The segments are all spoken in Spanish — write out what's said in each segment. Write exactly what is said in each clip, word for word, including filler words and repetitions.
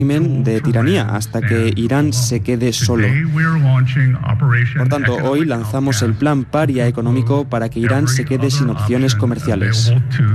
de tiranía hasta que Irán se quede solo. Por tanto, hoy lanzamos el plan paria económico para que Irán se quede sin opciones comerciales.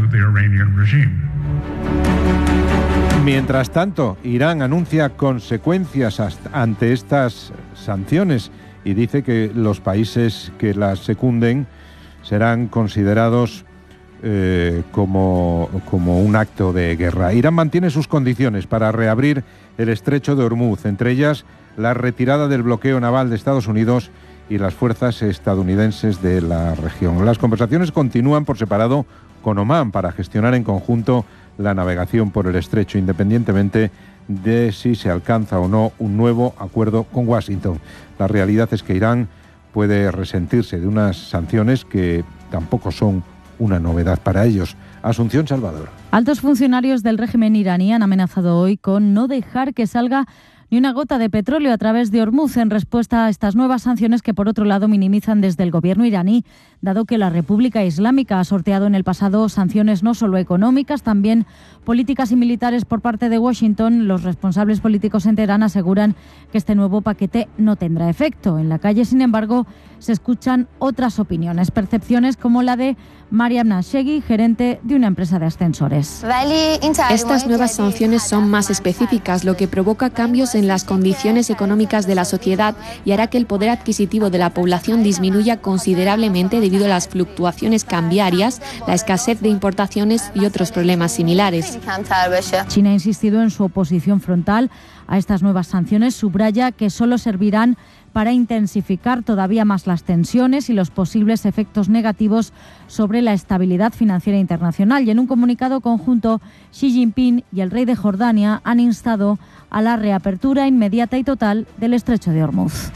Mientras tanto, Irán anuncia consecuencias ante estas sanciones y dice que los países que las secunden serán considerados eh, como, como un acto de guerra. Irán mantiene sus condiciones para reabrir el estrecho de Hormuz, entre ellas la retirada del bloqueo naval de Estados Unidos y las fuerzas estadounidenses de la región. Las conversaciones continúan por separado con Omán para gestionar en conjunto la navegación por el estrecho, independientemente de si se alcanza o no un nuevo acuerdo con Washington. La realidad es que Irán puede resentirse de unas sanciones que tampoco son una novedad para ellos. Asunción Salvador. Altos funcionarios del régimen iraní han amenazado hoy con no dejar que salga ni una gota de petróleo a través de Hormuz en respuesta a estas nuevas sanciones que, por otro lado, minimizan desde el gobierno iraní, dado que la República Islámica ha sorteado en el pasado sanciones no solo económicas, también políticas y militares por parte de Washington. Los responsables políticos en Teherán aseguran que este nuevo paquete no tendrá efecto. En la calle, sin embargo, se escuchan otras opiniones, percepciones como la de Mariam Nasheghi, gerente de una empresa de ascensores. Estas nuevas sanciones son más específicas, lo que provoca cambios en las condiciones económicas de la sociedad y hará que el poder adquisitivo de la población disminuya considerablemente debido a las fluctuaciones cambiarias, la escasez de importaciones y otros problemas similares. China ha insistido en su oposición frontal a estas nuevas sanciones, subraya que solo servirán para intensificar todavía más las tensiones y los posibles efectos negativos sobre la estabilidad financiera internacional. Y en un comunicado conjunto, Xi Jinping y el rey de Jordania han instado a la reapertura inmediata y total del estrecho de Hormuz.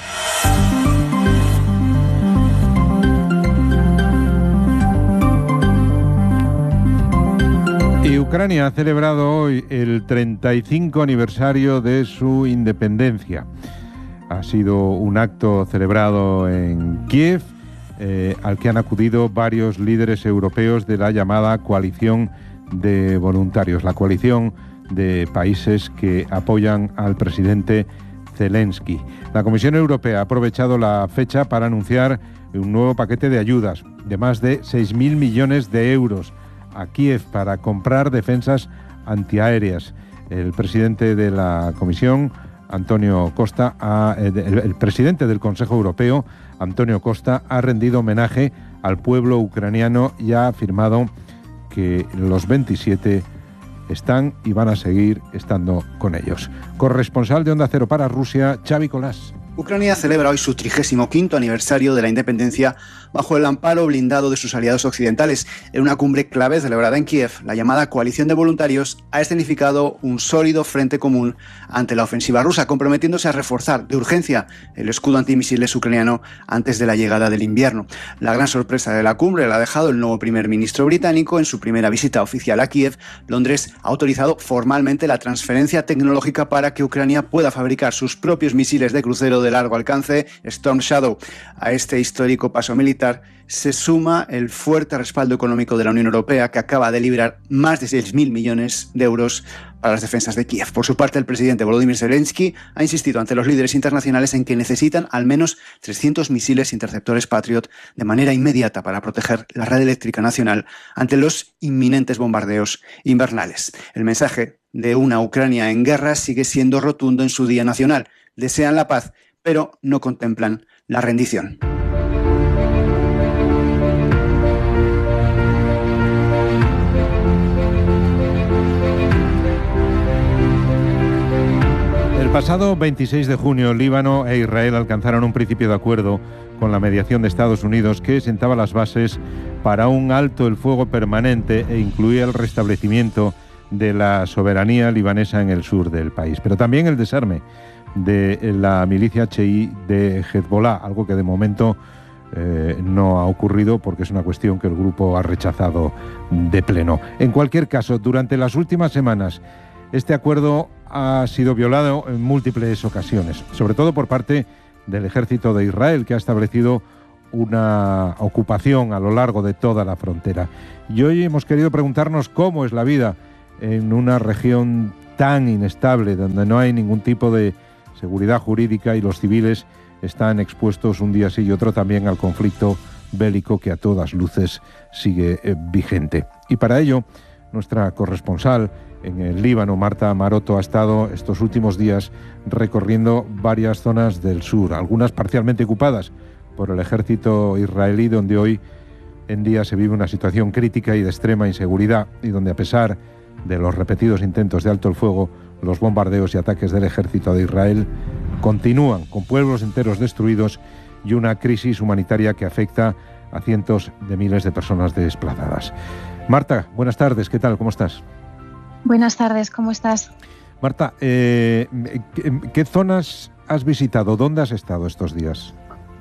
Y Ucrania ha celebrado hoy el treinta y cinco aniversario de su independencia. Ha sido un acto celebrado en Kiev, eh, al que han acudido varios líderes europeos de la llamada coalición de voluntarios, la coalición de países que apoyan al presidente Zelensky. La Comisión Europea ha aprovechado la fecha para anunciar un nuevo paquete de ayudas de más de seis mil millones de euros a Kiev para comprar defensas antiaéreas. El presidente de la Comisión, Antonio Costa, ha, el, el presidente del Consejo Europeo, Antonio Costa, ha rendido homenaje al pueblo ucraniano y ha afirmado que los veintisiete están y van a seguir estando con ellos. Corresponsal de Onda Cero para Rusia, Xavi Colás. Ucrania celebra hoy su trigésimo quinto aniversario de la independencia bajo el amparo blindado de sus aliados occidentales. En una cumbre clave celebrada en Kiev, la llamada coalición de voluntarios ha escenificado un sólido frente común ante la ofensiva rusa, comprometiéndose a reforzar de urgencia el escudo antimisiles ucraniano antes de la llegada del invierno. La gran sorpresa de la cumbre la ha dejado el nuevo primer ministro británico en su primera visita oficial a Kiev. Londres ha autorizado formalmente la transferencia tecnológica para que Ucrania pueda fabricar sus propios misiles de crucero de largo alcance, Storm Shadow. A este histórico paso militar se suma el fuerte respaldo económico de la Unión Europea, que acaba de liberar más de seis mil millones de euros para las defensas de Kiev. Por su parte, el presidente Volodymyr Zelensky ha insistido ante los líderes internacionales en que necesitan al menos trescientos misiles interceptores Patriot de manera inmediata para proteger la red eléctrica nacional ante los inminentes bombardeos invernales. El mensaje de una Ucrania en guerra sigue siendo rotundo en su Día Nacional. Desean la paz, pero no contemplan la rendición. El pasado veintiséis de junio, Líbano e Israel alcanzaron un principio de acuerdo con la mediación de Estados Unidos que sentaba las bases para un alto el fuego permanente e incluía el restablecimiento de la soberanía libanesa en el sur del país, pero también el desarme de la milicia chií de Hezbollah, algo que de momento eh, no ha ocurrido porque es una cuestión que el grupo ha rechazado de pleno. En cualquier caso, durante las últimas semanas, este acuerdo ha sido violado en múltiples ocasiones, sobre todo por parte del ejército de Israel, que ha establecido una ocupación a lo largo de toda la frontera. Y hoy hemos querido preguntarnos cómo es la vida en una región tan inestable, donde no hay ningún tipo de seguridad jurídica y los civiles están expuestos un día sí y otro también al conflicto bélico que a todas luces sigue eh, vigente. Y para ello, nuestra corresponsal en el Líbano, Marta Maroto, ha estado estos últimos días recorriendo varias zonas del sur, algunas parcialmente ocupadas por el ejército israelí, donde hoy en día se vive una situación crítica y de extrema inseguridad, y donde, a pesar de los repetidos intentos de alto el fuego, los bombardeos y ataques del ejército de Israel continúan, con pueblos enteros destruidos y una crisis humanitaria que afecta a cientos de miles de personas desplazadas. Marta, buenas tardes, ¿qué tal? ¿Cómo estás? Buenas tardes, ¿cómo estás? Marta, eh, ¿qué, ¿qué zonas has visitado? ¿Dónde has estado estos días?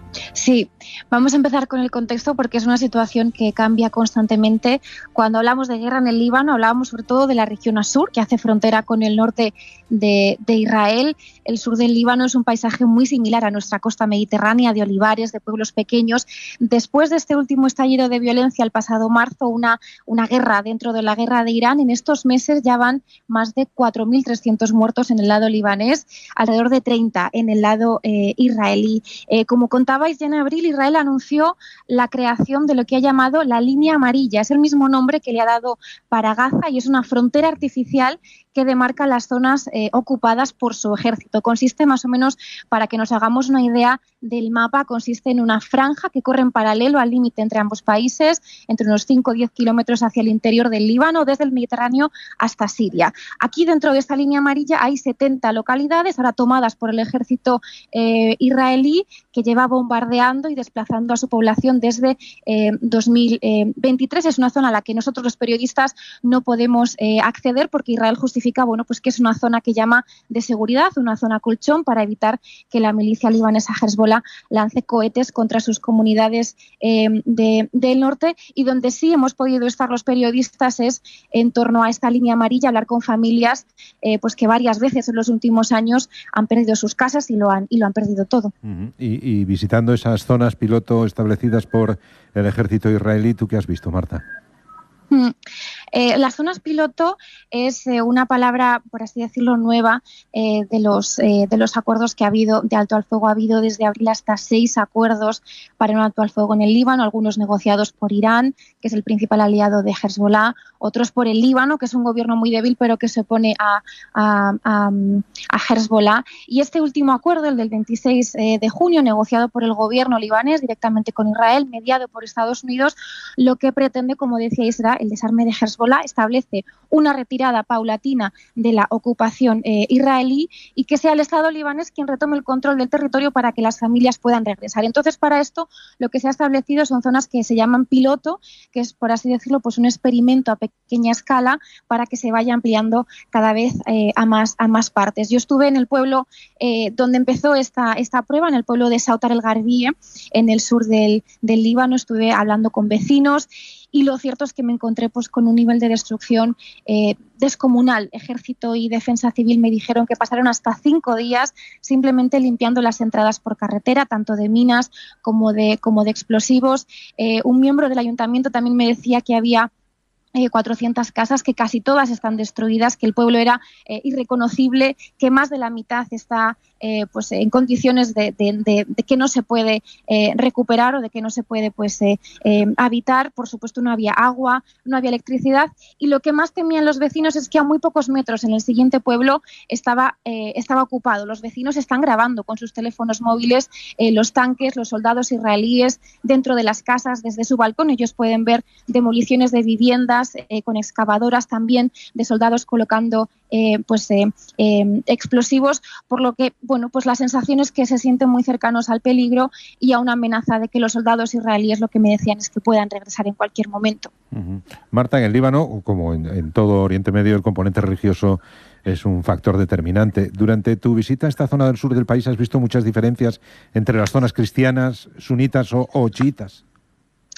Sí, vamos a empezar con el contexto porque es una situación que cambia constantemente. Cuando hablamos de guerra en el Líbano, hablábamos sobre todo de la región Asur, que hace frontera con el norte de, de Israel. El sur del Líbano es un paisaje muy similar a nuestra costa mediterránea, de olivares, de pueblos pequeños. Después de este último estallido de violencia el pasado marzo, una, una guerra dentro de la guerra de Irán, en estos meses ya van más de cuatro mil trescientos muertos en el lado libanés, alrededor de treinta en el lado eh, israelí. Eh, como contaba ya en abril, Israel anunció la creación de lo que ha llamado la línea amarilla. Es el mismo nombre que le ha dado para Gaza y es una frontera artificial que demarca las zonas eh, ocupadas por su ejército. Consiste más o menos, para que nos hagamos una idea del mapa, consiste en una franja que corre en paralelo al límite entre ambos países, entre unos cinco o diez kilómetros hacia el interior del Líbano, desde el Mediterráneo hasta Siria. Aquí dentro de esta línea amarilla hay setenta localidades, ahora tomadas por el ejército eh, israelí, que lleva bombardeando y desplazando a su población desde eh, dos mil veintitrés. Es una zona a la que nosotros los periodistas no podemos eh, acceder porque Israel justifica bueno, pues que es una zona que llama de seguridad, una zona colchón, para evitar que la milicia libanesa Hezbollah lance cohetes contra sus comunidades eh, de, del norte. Y donde sí hemos podido estar los periodistas es en torno a esta línea amarilla, hablar con familias eh, pues que varias veces en los últimos años han perdido sus casas y lo han, y lo han perdido todo. Uh-huh. y, y visitando esas zonas piloto establecidas por el ejército israelí, ¿tú qué has visto, Marta? Mm. Eh, las zonas piloto es eh, una palabra, por así decirlo, nueva eh, de los eh, de los acuerdos que ha habido de alto al fuego. Ha habido desde abril hasta seis acuerdos para un alto al fuego en el Líbano, algunos negociados por Irán, que es el principal aliado de Hezbollah, otros por el Líbano, que es un gobierno muy débil pero que se opone a, a, a, a Hezbollah. Y este último acuerdo, el del veintiséis de junio, negociado por el gobierno libanés directamente con Israel, mediado por Estados Unidos, lo que pretende, como decíais, era el desarme de Hezbollah. Establece una retirada paulatina de la ocupación eh, israelí y que sea el Estado libanés quien retome el control del territorio para que las familias puedan regresar. Entonces, para esto, lo que se ha establecido son zonas que se llaman piloto, que es, por así decirlo, pues un experimento a pequeña escala para que se vaya ampliando cada vez eh, a más a más partes. Yo estuve en el pueblo eh, donde empezó esta, esta prueba, en el pueblo de Sautar el Garbie, en el sur del, del Líbano. Estuve hablando con vecinos y lo cierto es que me encontré pues con un nivel de destrucción eh, descomunal. Ejército y Defensa Civil me dijeron que pasaron hasta cinco días simplemente limpiando las entradas por carretera, tanto de minas como de, como de explosivos. Eh, un miembro del ayuntamiento también me decía que había Eh, cuatrocientas casas, que casi todas están destruidas, que el pueblo era eh, irreconocible, que más de la mitad está eh, pues en condiciones de, de, de, de que no se puede eh, recuperar o de que no se puede pues eh, eh, habitar. Por supuesto, no había agua, no había electricidad, y lo que más temían los vecinos es que a muy pocos metros en el siguiente pueblo estaba, eh, estaba ocupado. Los vecinos están grabando con sus teléfonos móviles eh, los tanques, los soldados israelíes dentro de las casas desde su balcón. Ellos pueden ver demoliciones de viviendas Eh, con excavadoras también, de soldados colocando eh, pues eh, eh, explosivos, por lo que bueno, pues la sensación es que se sienten muy cercanos al peligro y a una amenaza de que los soldados israelíes, lo que me decían, es que puedan regresar en cualquier momento. Uh-huh. Marta, en el Líbano, como en, en todo Oriente Medio, el componente religioso es un factor determinante. Durante tu visita a esta zona del sur del país, ¿has visto muchas diferencias entre las zonas cristianas, sunitas o, o chiitas?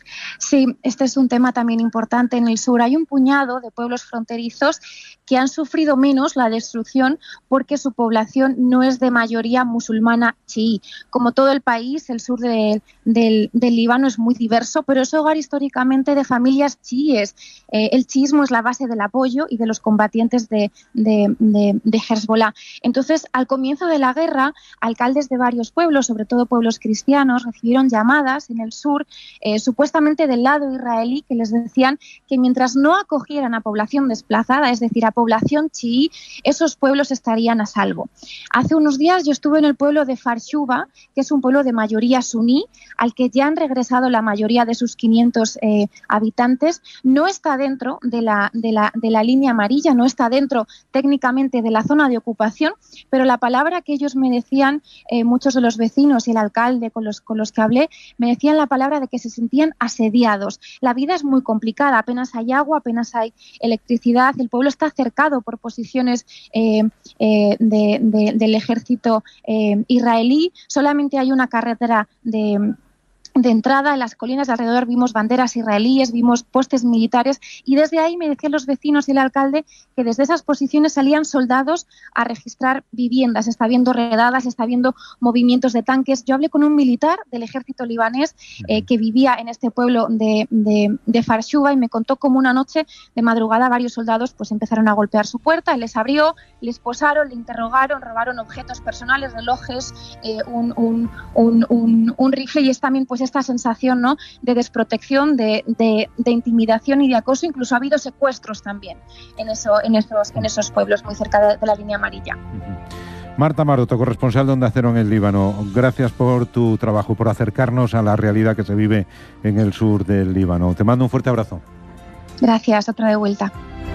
Sí, este es un tema también importante. En el sur hay un puñado de pueblos fronterizos que han sufrido menos la destrucción porque su población no es de mayoría musulmana chií. Como todo el país, el sur de, del, del Líbano es muy diverso, pero es hogar históricamente de familias chiíes. Eh, el chiismo es la base del apoyo y de los combatientes de, de, de, de Hezbollah. Entonces, al comienzo de la guerra, alcaldes de varios pueblos, sobre todo pueblos cristianos, recibieron llamadas en el sur, eh, supuestamente del lado israelí, que les decían que mientras no acogieran a población desplazada, es decir, a población chií, esos pueblos estarían a salvo. Hace unos días yo estuve en el pueblo de Farshuba, que es un pueblo de mayoría suní, al que ya han regresado la mayoría de sus quinientos eh, habitantes. No está dentro de la, de, la, de la línea amarilla, no está dentro técnicamente de la zona de ocupación, pero la palabra que ellos me decían, eh, muchos de los vecinos y el alcalde con los, con los que hablé, me decían la palabra de que se sentían asediados. La vida es muy complicada, apenas hay agua, apenas hay electricidad, el pueblo está cercado por posiciones eh, eh, de, de, del ejército eh, israelí, solamente hay una carretera de... de entrada, en las colinas de alrededor vimos banderas israelíes, vimos postes militares y desde ahí me decían los vecinos y el alcalde que desde esas posiciones salían soldados a registrar viviendas. Está habiendo redadas, está habiendo movimientos de tanques. Yo hablé con un militar del ejército libanés eh, que vivía en este pueblo de, de, de Farshuba y me contó cómo una noche de madrugada varios soldados pues empezaron a golpear su puerta, él les abrió, les posaron, le interrogaron, robaron objetos personales, relojes, eh, un, un, un, un, un rifle y es también pues esta sensación, ¿no?, de desprotección, de, de, de intimidación y de acoso. Incluso ha habido secuestros también en, eso, en, esos, en esos pueblos muy cerca de, de la línea amarilla. Marta Maroto, corresponsal de Onda Cero en el Líbano, gracias por tu trabajo, por acercarnos a la realidad que se vive en el sur del Líbano. Te mando un fuerte abrazo. Gracias, otra de vuelta.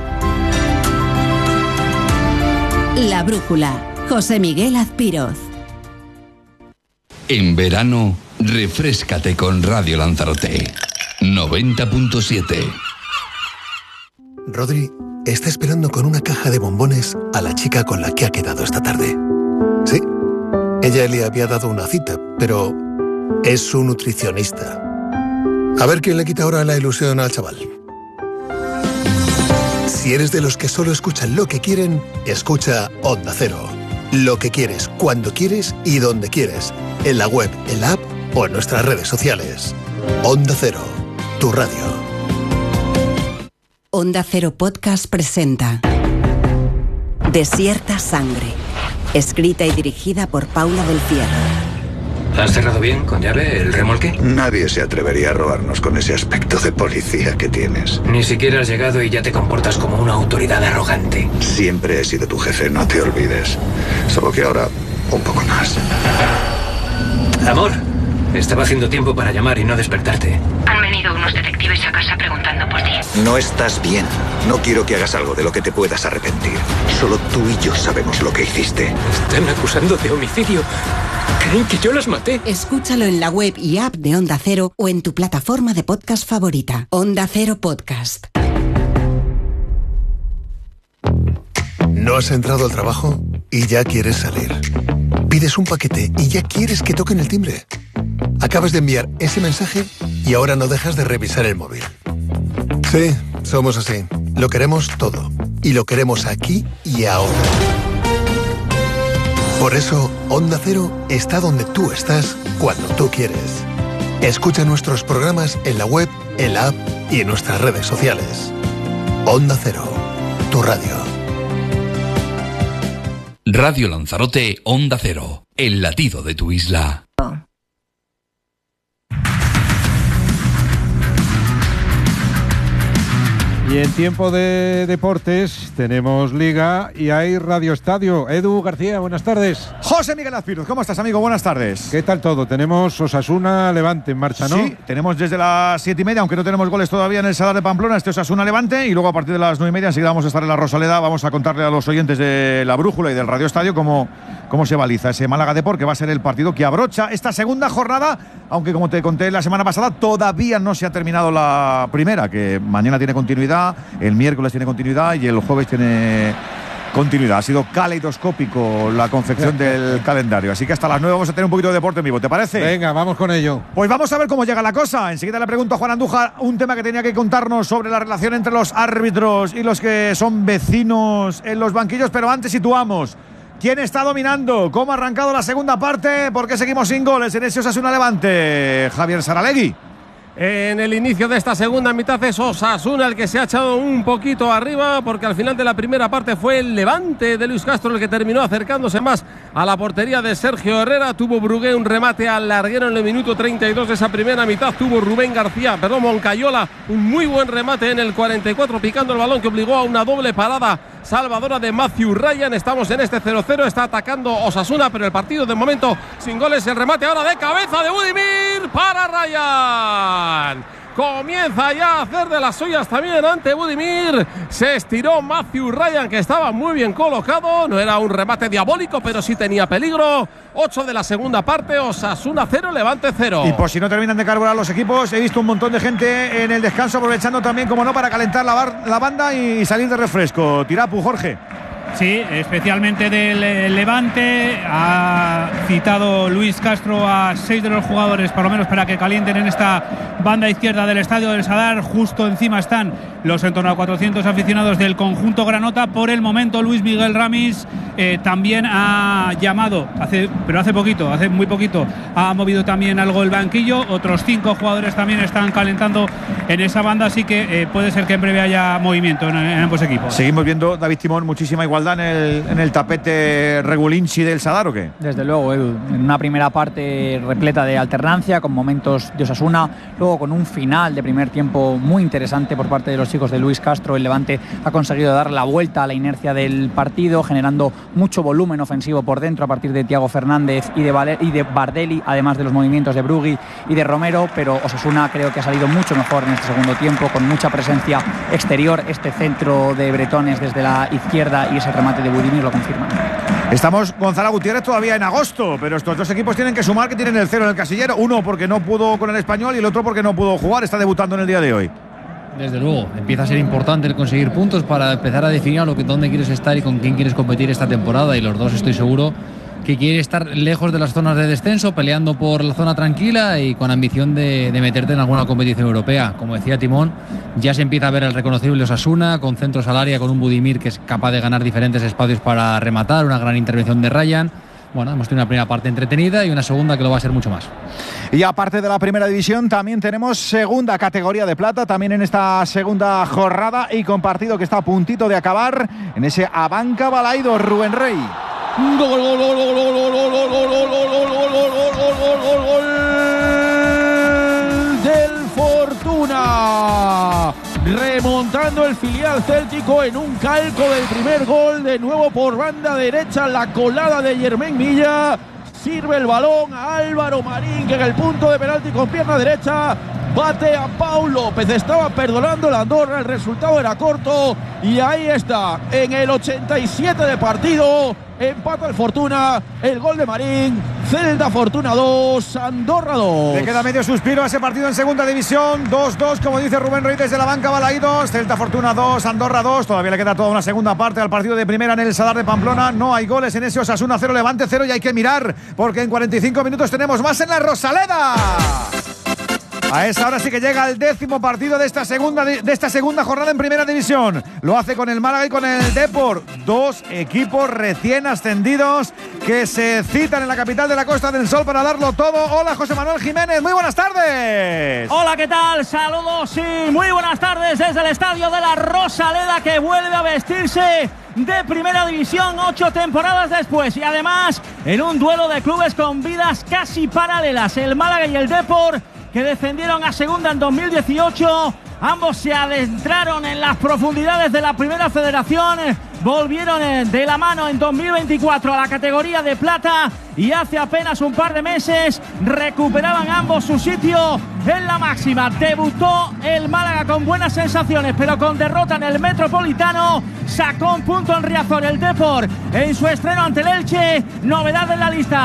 La Brújula, José Miguel Azpiroz. En verano, refréscate con Radio Lanzarote. noventa punto siete. Rodri está esperando con una caja de bombones a la chica con la que ha quedado esta tarde. Sí, ella le había dado una cita, pero es su nutricionista. A ver quién le quita ahora la ilusión al chaval. Si eres de los que solo escuchan lo que quieren, escucha Onda Cero. Lo que quieres, cuando quieres y donde quieres. En la web, en la app o en nuestras redes sociales. Onda Cero, tu radio. Onda Cero Podcast presenta Desierta Sangre, escrita y dirigida por Paula del Fierro. ¿Has cerrado bien, con llave, el remolque? Nadie se atrevería a robarnos con ese aspecto de policía que tienes. Ni siquiera has llegado y ya te comportas como una autoridad arrogante. Siempre he sido tu jefe, no te olvides. Solo que ahora, un poco más. Amor, estaba haciendo tiempo para llamar y no despertarte. Han venido unos detectives a casa preguntando por ti. No estás bien. No quiero que hagas algo de lo que te puedas arrepentir. Solo tú y yo sabemos lo que hiciste. Están acusando de homicidio. ¿Creen que yo las maté? Escúchalo en la web y app de Onda Cero o en tu plataforma de podcast favorita. Onda Cero Podcast. ¿No has entrado al trabajo y ya quieres salir? Pides un paquete y ya quieres que toquen el timbre. Acabas de enviar ese mensaje y ahora no dejas de revisar el móvil. Sí, somos así. Lo queremos todo. Y lo queremos aquí y ahora. Por eso, Onda Cero está donde tú estás cuando tú quieres. Escucha nuestros programas en la web, en la app y en nuestras redes sociales. Onda Cero, tu radio. Radio Lanzarote, Onda Cero, el latido de tu isla. Y en tiempo de deportes tenemos Liga y hay Radio Estadio. Edu García, buenas tardes. José Miguel Azpiroz, ¿cómo estás, amigo? Buenas tardes. ¿Qué tal todo? Tenemos Osasuna Levante en marcha, ¿no? Sí, tenemos desde las siete y media, aunque no tenemos goles todavía en el Sadar de Pamplona, este Osasuna Levante, y luego a partir de las nueve y media enseguida vamos a estar en la Rosaleda. Vamos a contarle a los oyentes de La Brújula y del Radio Estadio cómo, cómo se baliza ese Málaga Depor, que va a ser el partido que abrocha esta segunda jornada, aunque como te conté la semana pasada, todavía no se ha terminado la primera, que mañana tiene continuidad, el miércoles tiene continuidad y el jueves tiene continuidad. Ha sido caleidoscópico la confección del calendario. Así que hasta las nueve vamos a tener un poquito de deporte en vivo. ¿Te parece? Venga, vamos con ello. Pues vamos a ver cómo llega la cosa. Enseguida le pregunto a Juan Andújar un tema que tenía que contarnos sobre la relación entre los árbitros y los que son vecinos en los banquillos. Pero antes situamos quién está dominando, cómo ha arrancado la segunda parte, por qué seguimos sin goles en ese Osasuna Levante. Javier Saralegui. En el inicio de esta segunda mitad es Osasuna el que se ha echado un poquito arriba, porque al final de la primera parte fue el Levante de Luis Castro el que terminó acercándose más a la portería de Sergio Herrera. Tuvo Brugué un remate al larguero en el minuto treinta y dos de esa primera mitad. Tuvo Rubén García, perdón, Moncayola, un muy buen remate en el cuarenta y cuatro, picando el balón que obligó a una doble parada salvadora de Matthew Ryan. Estamos en este cero cero, está atacando Osasuna, pero el partido de momento sin goles. El remate ahora de cabeza de Budimir para Ryan. Comienza ya a hacer de las suyas también ante Budimir. Se estiró Matthew Ryan, que estaba muy bien colocado. No era un remate diabólico, pero sí tenía peligro. ocho de la segunda parte, Osasuna cero, Levante cero. Y por si no terminan de carburar los equipos, he visto un montón de gente en el descanso, aprovechando también, como no, para calentar la, bar, la banda y salir de refresco. Tirapu, Jorge. Sí, especialmente del Levante. Ha citado Luis Castro a seis de los jugadores, por lo menos, para que calienten en esta banda izquierda del Estadio del Sadar. Justo encima están los en torno a cuatrocientos aficionados del conjunto granota. Por el momento, Luis Miguel Ramis eh, también ha llamado, hace, pero hace poquito, hace muy poquito, ha movido también algo el banquillo. Otros cinco jugadores también están calentando en esa banda, así que eh, puede ser que en breve haya movimiento en, en ambos equipos. Seguimos viendo, David Timón, muchísima igualdad en el, en el tapete Regulinchi del Sadar, ¿o qué? Desde luego, Edu, en una primera parte repleta de alternancia, con momentos de Osasuna, luego con un final de primer tiempo muy interesante por parte de los chicos de Luis Castro. El Levante ha conseguido dar la vuelta a la inercia del partido, generando mucho volumen ofensivo por dentro a partir de Thiago Fernández y de, Valer, y de Bardelli, además de los movimientos de Brugui y de Romero. Pero Osasuna creo que ha salido mucho mejor en este segundo tiempo, con mucha presencia exterior. Este centro de Bretones desde la izquierda y ese remate de Budimir lo confirman. Estamos, Gonzalo Gutiérrez, todavía en agosto, pero estos dos equipos tienen que sumar, que tienen el cero en el casillero. Uno porque no pudo con el Español y el otro porque no pudo jugar. Está debutando en el día de hoy. Desde luego, empieza a ser importante el conseguir puntos para empezar a definir a lo que, dónde quieres estar y con quién quieres competir esta temporada. Y los dos, estoy seguro que quiere estar lejos de las zonas de descenso, peleando por la zona tranquila y con ambición de, de meterte en alguna competición europea. Como decía Timón, ya se empieza a ver el reconocible Osasuna, con centros al área, con un Budimir que es capaz de ganar diferentes espacios para rematar, una gran intervención de Ryan. Bueno, hemos tenido una primera parte entretenida y una segunda que lo va a ser mucho más. Y aparte de la primera división, también tenemos segunda categoría de plata, también en esta segunda jornada, y con partido que está a puntito de acabar en ese Abanca Balaido. Rubén Rey. Gol, gol, gol, gol, gol, gol, gol, gol, gol, gol, gol, gol, gol, gol, gol, gol del Fortuna, remontando el filial céltico en un calco del primer gol, de nuevo por banda derecha, la colada de Germán Milla. Sirve el balón a Álvaro Marín, que en el punto de penalti con pierna derecha bate a Pau López. Estaba perdonando la Andorra, el resultado era corto y ahí está, en el ochenta y siete de partido, empata el Fortuna, el gol de Marín. Celta Fortuna dos, Andorra dos. Le queda medio suspiro a ese partido en segunda división. dos dos, como dice Rubén Rey desde la banca. Balaidos, Celta Fortuna dos, Andorra dos. Todavía le queda toda una segunda parte al partido de primera en el Sadar de Pamplona. No hay goles en ese Osasuna cero, Levante cero, y hay que mirar porque en cuarenta y cinco minutos tenemos más en la Rosaleda. A esa hora sí que llega el décimo partido de esta segunda de esta segunda jornada en primera división. Lo hace con el Málaga y con el Depor, dos equipos recién ascendidos que se citan en la capital de la Costa del Sol para darlo todo. Hola, José Manuel Jiménez, muy buenas tardes. Hola, ¿qué tal? Saludos y muy buenas tardes desde el estadio de la Rosaleda, que vuelve a vestirse de primera división ocho temporadas después, y además en un duelo de clubes con vidas casi paralelas. El Málaga y el Depor, que descendieron a segunda en dos mil dieciocho, ambos se adentraron en las profundidades de la primera federación, volvieron de la mano en dos mil veinticuatro a la categoría de plata, y hace apenas un par de meses recuperaban ambos su sitio en la máxima. Debutó el Málaga con buenas sensaciones, pero con derrota en el Metropolitano. Sacó un punto en Riazor el Depor en su estreno ante el Elche. Novedad en la lista: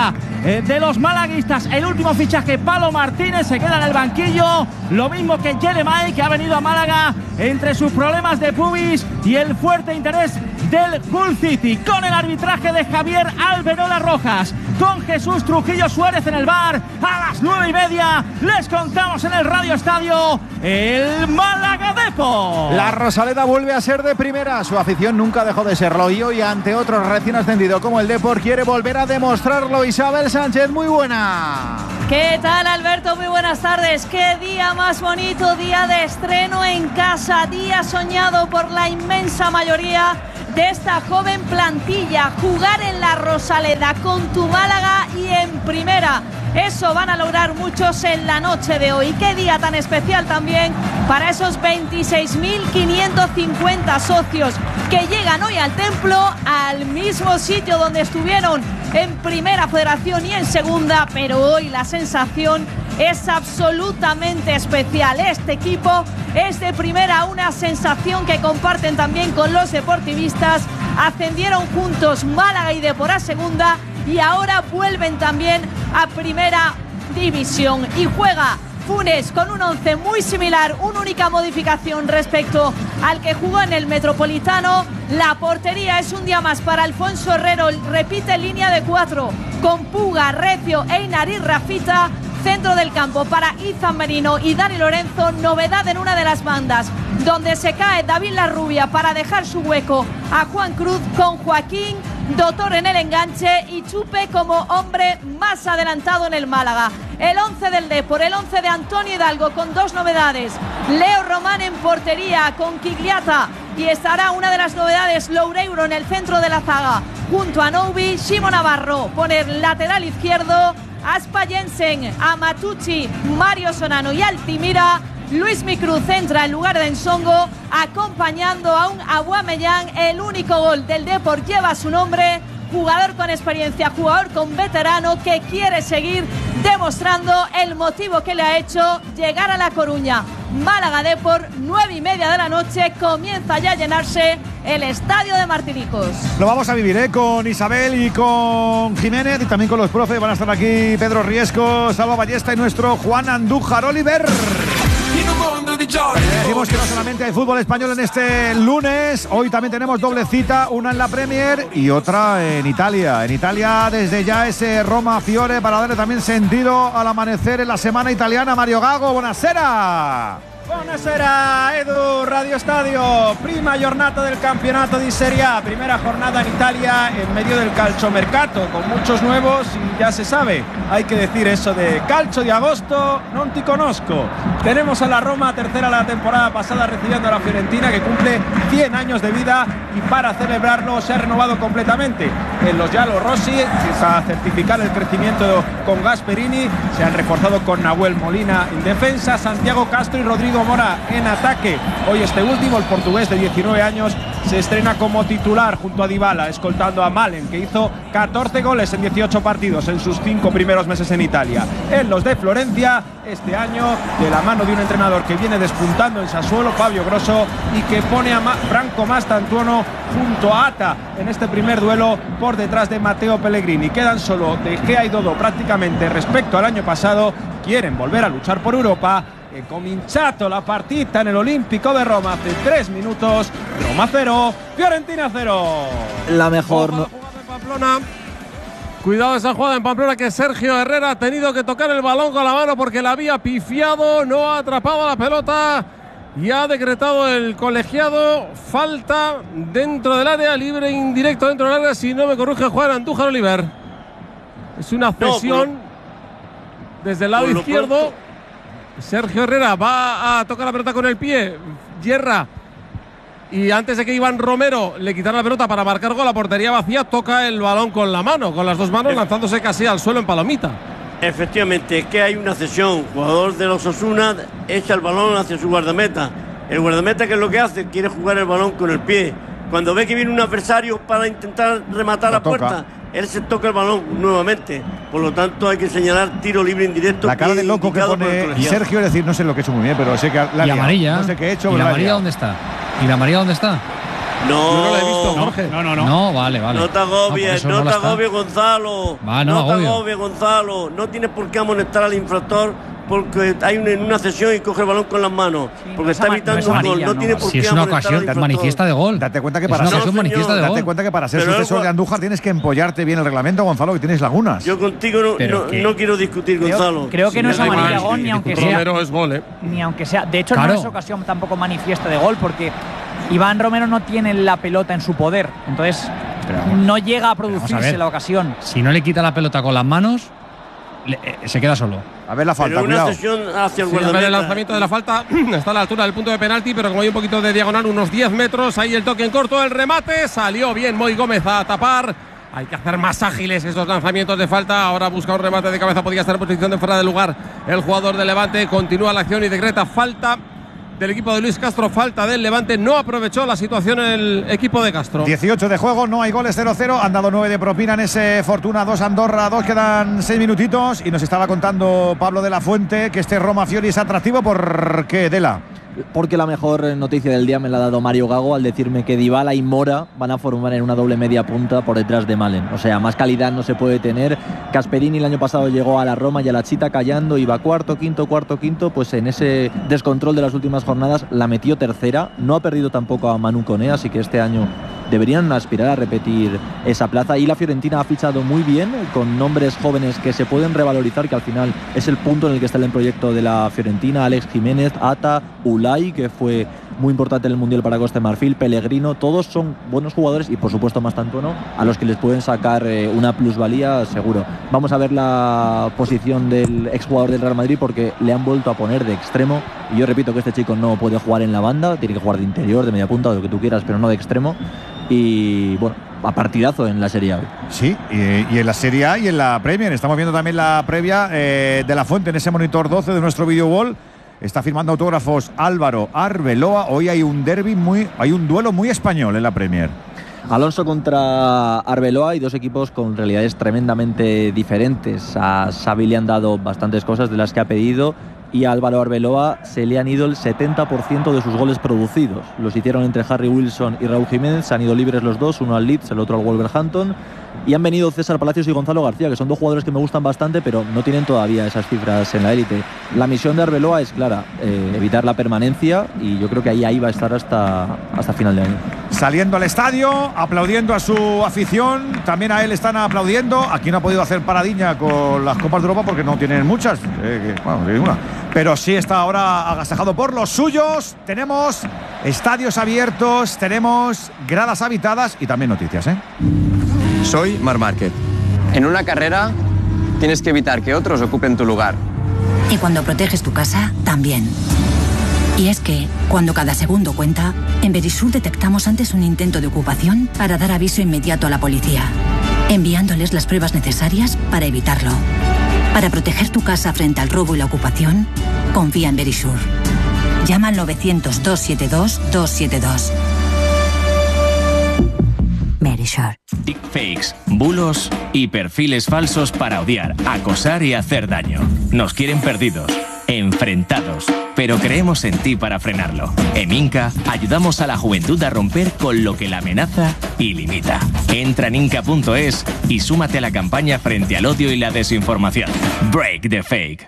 eh, de los malaguistas. El último fichaje, Palo Martínez, se queda en el banquillo, lo mismo que Jeremai, que ha venido a Málaga entre sus problemas de pubis y el fuerte interés del Hull City, con el arbitraje de Javier Alberola Rojas, con Jesús Trujillo Suárez en el bar. A las nueve y media les contamos en el Radio Estadio el Málaga Depor. La Rosaleda vuelve a ser de primera, su afición nunca dejó de serlo y hoy ante otro recién ascendido como el Depor quiere volver a demostrarlo. Isabel Sánchez, muy buena. ¿Qué tal, Alberto? Muy buenas tardes. Qué día más bonito, día de estreno en casa, día soñado por la inmensa mayoría de esta joven plantilla. Jugar en la Rosaleda con tu Málaga y en primera. Eso van a lograr muchos en la noche de hoy. Qué día tan especial también para esos veintiséis mil quinientos cincuenta socios que llegan hoy al templo, al mismo sitio donde estuvieron en Primera Federación y en Segunda, pero hoy la sensación es absolutamente especial. Este equipo es de primera, una sensación que comparten también con los deportivistas. Ascendieron juntos Málaga y Depor a Segunda y ahora vuelven también a Primera División. Y juega Funes con un once muy similar, una única modificación respecto al que jugó en el Metropolitano. La portería es un día más para Alfonso Herrero, repite línea de cuatro con Puga, Recio, Einar y Rafita. Centro del campo para Izan Merino y Dani Lorenzo. Novedad en una de las bandas, donde se cae David Larrubia para dejar su hueco a Juan Cruz, con Joaquín Doctor en el enganche y Chupe como hombre más adelantado en el Málaga. El once del Depor, el once de Antonio Hidalgo con dos novedades. Leo Román en portería con Quigliata y estará una de las novedades, Loureiro en el centro de la zaga junto a Noubi. Shimo Navarro pone el lateral izquierdo, Aspa Jensen, Amatucci, Mario Sonano y Altimira. Luis Micruz entra en lugar de Ensongo, acompañando a un Aubameyang. El único gol del Depor lleva su nombre. Jugador con experiencia, jugador con veterano que quiere seguir demostrando el motivo que le ha hecho llegar a La Coruña. Málaga Depor, nueve y media de la noche, comienza ya a llenarse el estadio de Martiricos. Lo vamos a vivir, ¿eh? Con Isabel y con Jiménez y también con los profes. Van a estar aquí Pedro Riesco, Salva Ballesta y nuestro Juan Andújar Oliver. Decimos que no solamente hay fútbol español en este lunes, hoy también tenemos doble cita, una en la Premier y otra en Italia. En Italia desde ya ese Roma Fiore para darle también sentido al amanecer en la semana italiana. Mario Gago, buonasera. Buonasera Edu, Radio Estadio, prima giornata del campionato di Serie A, primera jornada en Italia en medio del calciomercato, con muchos nuevos y ya se sabe, hay que decir eso de calcio de agosto, non ti conosco. Tenemos a la Roma, tercera la temporada pasada, recibiendo a la Fiorentina, que cumple cien años de vida y para celebrarlo se ha renovado completamente. En los Giallo Rossi, para certificar el crecimiento con Gasperini, se han reforzado con Nahuel Molina en defensa, Santiago Castro y Rodrigo Mora en ataque. Hoy este último, el portugués de diecinueve años, se estrena como titular junto a Dybala, escoltando a Malen, que hizo catorce goles en dieciocho partidos en sus cinco primeros meses en Italia. En los de Florencia, este año, de la mano de un entrenador que viene despuntando en Sassuolo, Fabio Grosso, y que pone a Ma- Franco Mastantuono junto a Ata en este primer duelo por detrás de Matteo Pellegrini. Quedan solo De Gea y Dodo prácticamente respecto al año pasado. Quieren volver a luchar por Europa. He cominciato la partita en el Olímpico de Roma hace tres minutos. Roma cero, Fiorentina cero. La mejor no. Pamplona. Cuidado esa jugada en Pamplona, que Sergio Herrera ha tenido que tocar el balón con la mano porque la había pifiado, no ha atrapado la pelota y ha decretado el colegiado falta dentro del área, libre indirecto dentro del área, si no me corrige Juan Andújar Oliver. Es una cesión no, desde el lado izquierdo. Pronto. Sergio Herrera va a tocar la pelota con el pie, hierra, y antes de que Iván Romero le quitara la pelota para marcar gol, la portería vacía, toca el balón con la mano, con las dos manos, lanzándose casi al suelo en palomita. Efectivamente, es que hay una cesión. Jugador de los Osasuna echa el balón hacia su guardameta. El guardameta, ¿qué es lo que hace? Quiere jugar el balón con el pie. Cuando ve que viene un adversario para intentar rematar la, la puerta, él se toca el balón nuevamente. Por lo tanto, hay que señalar tiro libre indirecto. La cara de loco que pone Sergio, es decir, no sé lo que he hecho muy bien, pero sé que la y amarilla. No sé qué he hecho. ¿Y la amarilla dónde está? ¿Y la amarilla dónde está? No, yo no la he visto, Jorge. No, no, no. No, vale, vale. No te agobies, no, no, no te agobies, Gonzalo. Va, no, no te agobio. agobies, Gonzalo. No tienes por qué amonestar al infractor porque hay una, una cesión y coge el balón con las manos. Sí, porque no está evitando no un gol. No, no tiene por si qué es una ocasión manifiesta de gol. Date cuenta que es para una ser, ocasión manifiesta de date gol. cuenta que para ser Pero sucesor el, de Andújar tienes que empollarte bien el reglamento, Gonzalo, que tienes lagunas. Yo contigo no, no, no quiero discutir, creo, Gonzalo. Creo que si no es amarilla de gol, sí, ni aunque sea. Romero es gol, ¿eh? Ni aunque sea. De hecho, claro. no es ocasión tampoco manifiesta de gol, porque Iván Romero no tiene la pelota en su poder. Entonces, pero, no llega a producirse a la ocasión. Si no le quita la pelota con las manos, le, eh, se queda solo. A ver la falta, pero una cuidado. sesión hacia el sí, guardameta. El lanzamiento de la falta está a la altura del punto de penalti, pero como hay un poquito de diagonal, unos diez metros, ahí el toque en corto, el remate, salió bien Moy Gómez a tapar. Hay que hacer más ágiles estos lanzamientos de falta. Ahora busca un remate de cabeza, podía estar en posición de fuera de lugar el jugador del Levante. Continúa la acción y decreta falta del equipo de Luis Castro, falta del Levante. No aprovechó la situación el equipo de Castro. dieciocho de juego, no hay goles, cero cero. Han dado nueve de propina en ese Fortuna dos Andorra dos. Quedan seis minutitos y nos estaba contando Pablo de la Fuente que este Roma Fiori es atractivo. ¿Por qué, Dela? Porque la mejor noticia del día me la ha dado Mario Gago al decirme que Dybala y Mora van a formar en una doble media punta por detrás de Malen. O sea, más calidad no se puede tener. Gasperini el año pasado llegó a la Roma y a la Chita callando, iba cuarto, quinto, cuarto, quinto. Pues en ese descontrol de las últimas jornadas la metió tercera. No ha perdido tampoco a Manu Koné, así que este año deberían aspirar a repetir esa plaza. Y la Fiorentina ha fichado muy bien, con nombres jóvenes que se pueden revalorizar, que al final es el punto en el que está el proyecto de la Fiorentina. Alex Jiménez, Ata, Ulay, que fue muy importante en el Mundial para Costa de Marfil, Pellegrino, todos son buenos jugadores y por supuesto Mastantuono, a los que les pueden sacar eh, una plusvalía seguro. Vamos a ver la posición del exjugador del Real Madrid, porque le han vuelto a poner de extremo y yo repito que este chico no puede jugar en la banda, tiene que jugar de interior, de media punta, de lo que tú quieras, pero no de extremo. Y bueno, a partidazo en la Serie A. Sí, y, y en la Serie A y en la Premier. Estamos viendo también la previa eh, de la Fuente en ese monitor doce de nuestro video wall. Está firmando autógrafos Álvaro Arbeloa. Hoy hay un derbi muy, hay un duelo muy español en la Premier. Alonso contra Arbeloa y dos equipos con realidades tremendamente diferentes. A Xavi le han dado bastantes cosas de las que ha pedido y a Álvaro Arbeloa se le han ido el setenta por ciento de sus goles producidos. Los hicieron entre Harry Wilson y Raúl Jiménez, se han ido libres los dos, uno al Leeds, el otro al Wolverhampton. Y han venido César Palacios y Gonzalo García, que son dos jugadores que me gustan bastante, pero no tienen todavía esas cifras en la élite. La misión de Arbeloa es clara, eh, evitar la permanencia, y yo creo que ahí, ahí va a estar hasta, hasta final de año. Saliendo al estadio, aplaudiendo a su afición, también a él están aplaudiendo. Aquí no ha podido hacer paradiña con las Copas de Europa porque no tienen muchas, eh, que, bueno, ninguna. Pero sí está ahora agasajado por los suyos. Tenemos estadios abiertos, tenemos gradas habitadas y también noticias, ¿eh? Soy Marc Márquez. En una carrera tienes que evitar que otros ocupen tu lugar. Y cuando proteges tu casa, también. Y es que, cuando cada segundo cuenta, en Verisur detectamos antes un intento de ocupación para dar aviso inmediato a la policía, enviándoles las pruebas necesarias para evitarlo. Para proteger tu casa frente al robo y la ocupación, confía en Verisur. Llama al novecientos, dos siete dos, dos siete dos. Verisur. Deepfakes, bulos y perfiles falsos para odiar, acosar y hacer daño. Nos quieren perdidos, enfrentados, pero creemos en ti para frenarlo. En Inca ayudamos a la juventud a romper con lo que la amenaza y limita. Entra en inca punto es y súmate a la campaña frente al odio y la desinformación. Break the fake.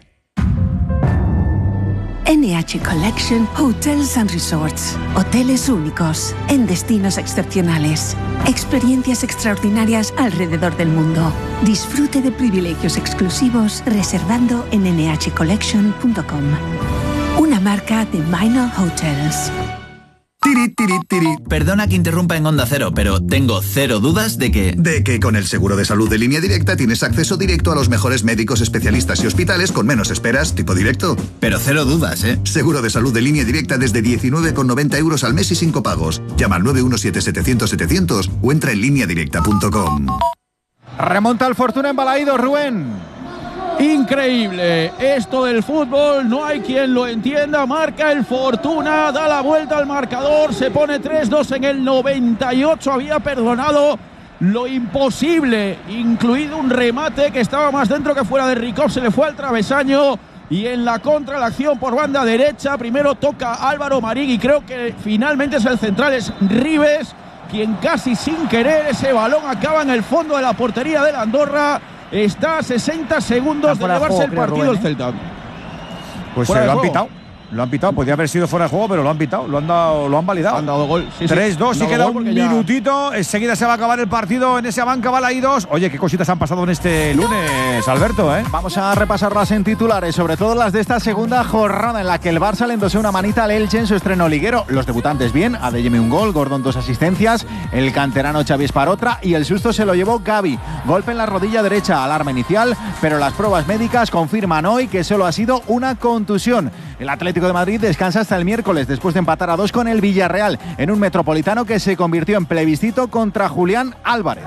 N H Collection Hotels and Resorts. Hoteles únicos, en destinos excepcionales. Experiencias extraordinarias alrededor del mundo. Disfrute de privilegios exclusivos reservando en ene hache collection punto com. Una marca de Minor Hotels. Tiri, tiri, tiri. Perdona que interrumpa en Onda Cero, pero tengo cero dudas de que... De que con el seguro de salud de Línea Directa tienes acceso directo a los mejores médicos, especialistas y hospitales con menos esperas, tipo directo. Pero cero dudas, ¿eh? Seguro de salud de Línea Directa desde diecinueve con noventa euros al mes y cinco pagos. Llama al nueve uno siete, setecientos, setecientos o entra en línea directa punto com. Remonta el Fortuna en Balaídos, Rubén. Increíble, esto del fútbol no hay quien lo entienda. Marca el Fortuna, da la vuelta al marcador, se pone tres dos en el noventa y ocho. Había perdonado lo imposible, incluido un remate que estaba más dentro que fuera de Ricov, se le fue al travesaño. Y en la contra, la acción por banda derecha, primero toca Álvaro Marín y creo que finalmente es el central, es Rives, quien casi sin querer ese balón acaba en el fondo de la portería del Andorra. Está a sesenta segundos de llevarse el partido el Celta. Pues se lo han pitado. Lo han pitado, podría haber sido fuera de juego, pero lo han pitado, lo han dado, lo han validado. Han dado gol. Sí, tres dos sí. y queda un minutito. Ya... Enseguida se va a acabar el partido en esa banca, va la I dos. Oye, qué cositas han pasado en este lunes, Alberto, ¿eh? Vamos a repasarlas en titulares, sobre todo las de esta segunda jornada en la que el Barça le endosó una manita al Elche en su estreno liguero. Los debutantes bien, Adeyemi un gol, Gordon dos asistencias, el canterano Xavi Espar otra y el susto se lo llevó Gavi. Golpe en la rodilla derecha, alarma inicial, pero las pruebas médicas confirman hoy que solo ha sido una contusión. El Atlético de Madrid descansa hasta el miércoles después de empatar a dos con el Villarreal en un Metropolitano que se convirtió en plebiscito contra Julián Álvarez.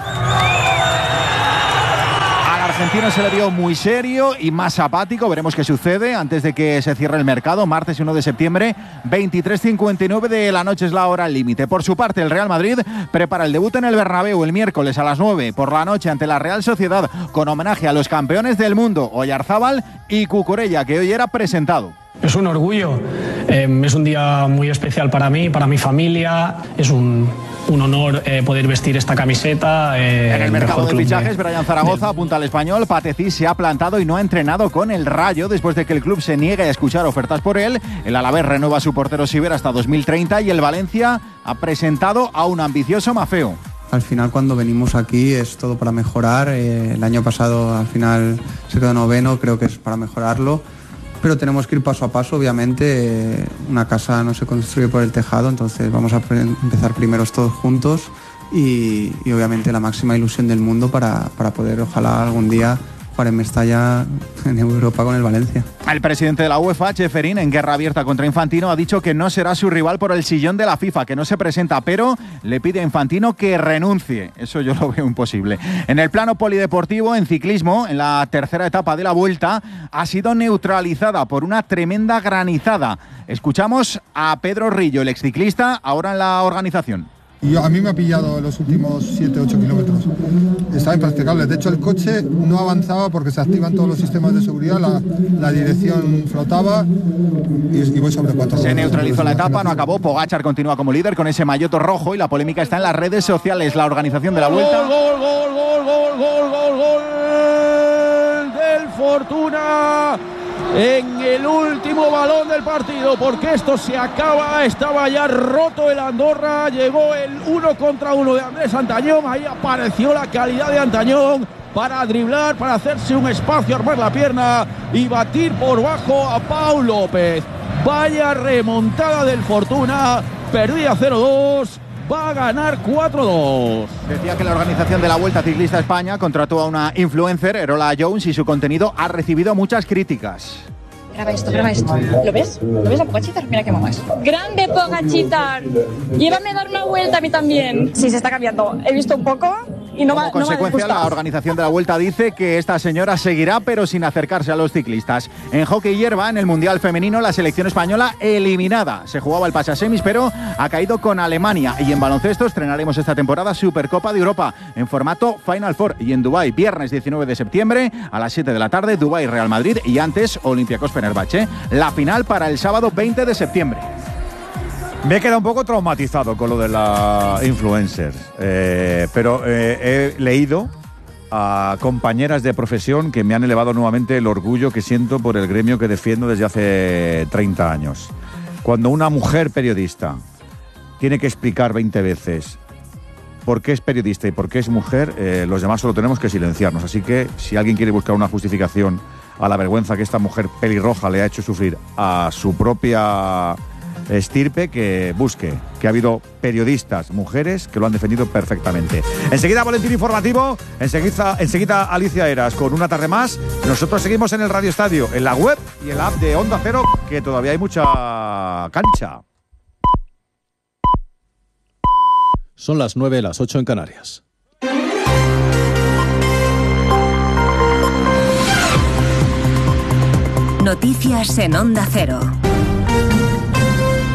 Al argentino se le vio muy serio y más apático. Veremos qué sucede antes de que se cierre el mercado. Martes uno de septiembre, veintitrés cincuenta y nueve de la noche es la hora límite. Por su parte, el Real Madrid prepara el debut en el Bernabéu el miércoles a las nueve por la noche ante la Real Sociedad con homenaje a los campeones del mundo, Oyarzábal y Cucurella, que hoy era presentado. Es un orgullo, eh, es un día muy especial para mí, para mi familia, es un, un honor eh, poder vestir esta camiseta. Eh, en el mercado de fichajes, de, Brian Zaragoza de... apunta al Español. Patecís se ha plantado y no ha entrenado con el Rayo después de que el club se niegue a escuchar ofertas por él. El Alavés renueva a su portero Siver hasta dos mil treinta y el Valencia ha presentado a un ambicioso Mafeo. Al final, cuando venimos aquí es todo para mejorar. Eh, el año pasado al final se quedó noveno, creo que es para mejorarlo. Pero tenemos que ir paso a paso, obviamente. Una casa no se construye por el tejado, entonces vamos a empezar primeros todos juntos y, y obviamente la máxima ilusión del mundo para, para poder, ojalá algún día, jugar en Mestalla en Europa con el Valencia. El presidente de la UEFA, Ceferín, en guerra abierta contra Infantino, ha dicho que no será su rival por el sillón de la FIFA, que no se presenta, pero le pide a Infantino que renuncie. Eso yo lo veo imposible. En el plano polideportivo, en ciclismo, en la tercera etapa de la Vuelta, ha sido neutralizada por una tremenda granizada. Escuchamos a Pedro Rillo, el exciclista, ahora en la organización. Y a mí me ha pillado los últimos siete ocho kilómetros. Estaba impracticable. De hecho, el coche no avanzaba porque se activan todos los sistemas de seguridad, la, la dirección flotaba y, y voy sobre cuatro. Se neutralizó la etapa, no acabó. Pogačar continúa como líder con ese maillot rojo y la polémica está en las redes sociales. La organización de la Vuelta. Gol, gol, gol, gol, gol, gol, gol, gol del Fortuna. En el último balón del partido, porque esto se acaba, estaba ya roto el Andorra, llegó el uno contra uno de Andrés Antañón, ahí apareció la calidad de Antañón para driblar, para hacerse un espacio, armar la pierna y batir por bajo a Pau López. Vaya remontada del Fortuna, perdía cero dos. Va a ganar cuatro dos. Decía que la organización de la Vuelta Ciclista España contrató a una influencer, Erola Jones, y su contenido ha recibido muchas críticas. Graba esto, graba esto. ¿Lo ves? ¿Lo ves a Pogačar? Mira qué mamá es. ¡Grande Pogačar! Llévame a dar una vuelta a mí también. Sí, se está cambiando. He visto un poco y no va. Como consecuencia, no la organización de la Vuelta dice que esta señora seguirá, pero sin acercarse a los ciclistas. En hockey hierba, en el Mundial Femenino, la selección española eliminada. Se jugaba el pase a semis, pero ha caído con Alemania. Y en baloncesto estrenaremos esta temporada Supercopa de Europa en formato Final Four. Y en Dubái, viernes diecinueve de septiembre, a las siete de la tarde, Dubái Real Madrid y antes Olympiacos Fenerbahce. La final para el sábado veinte de septiembre. Me he quedado un poco traumatizado con lo de la influencer, eh, pero eh, he leído a compañeras de profesión que me han elevado nuevamente el orgullo que siento por el gremio que defiendo desde hace treinta años. Cuando una mujer periodista tiene que explicar veinte veces por qué es periodista y por qué es mujer, eh, los demás solo tenemos que silenciarnos. Así que si alguien quiere buscar una justificación a la vergüenza que esta mujer pelirroja le ha hecho sufrir a su propia estirpe, que busque, que ha habido periodistas, mujeres, que lo han defendido perfectamente. Enseguida boletín informativo, enseguida, enseguida Alicia Eras con una tarde más. Nosotros seguimos en el Radio Estadio, en la web y en la app de Onda Cero, que todavía hay mucha cancha. Son las nueve, las ocho en Canarias. Noticias en Onda Cero.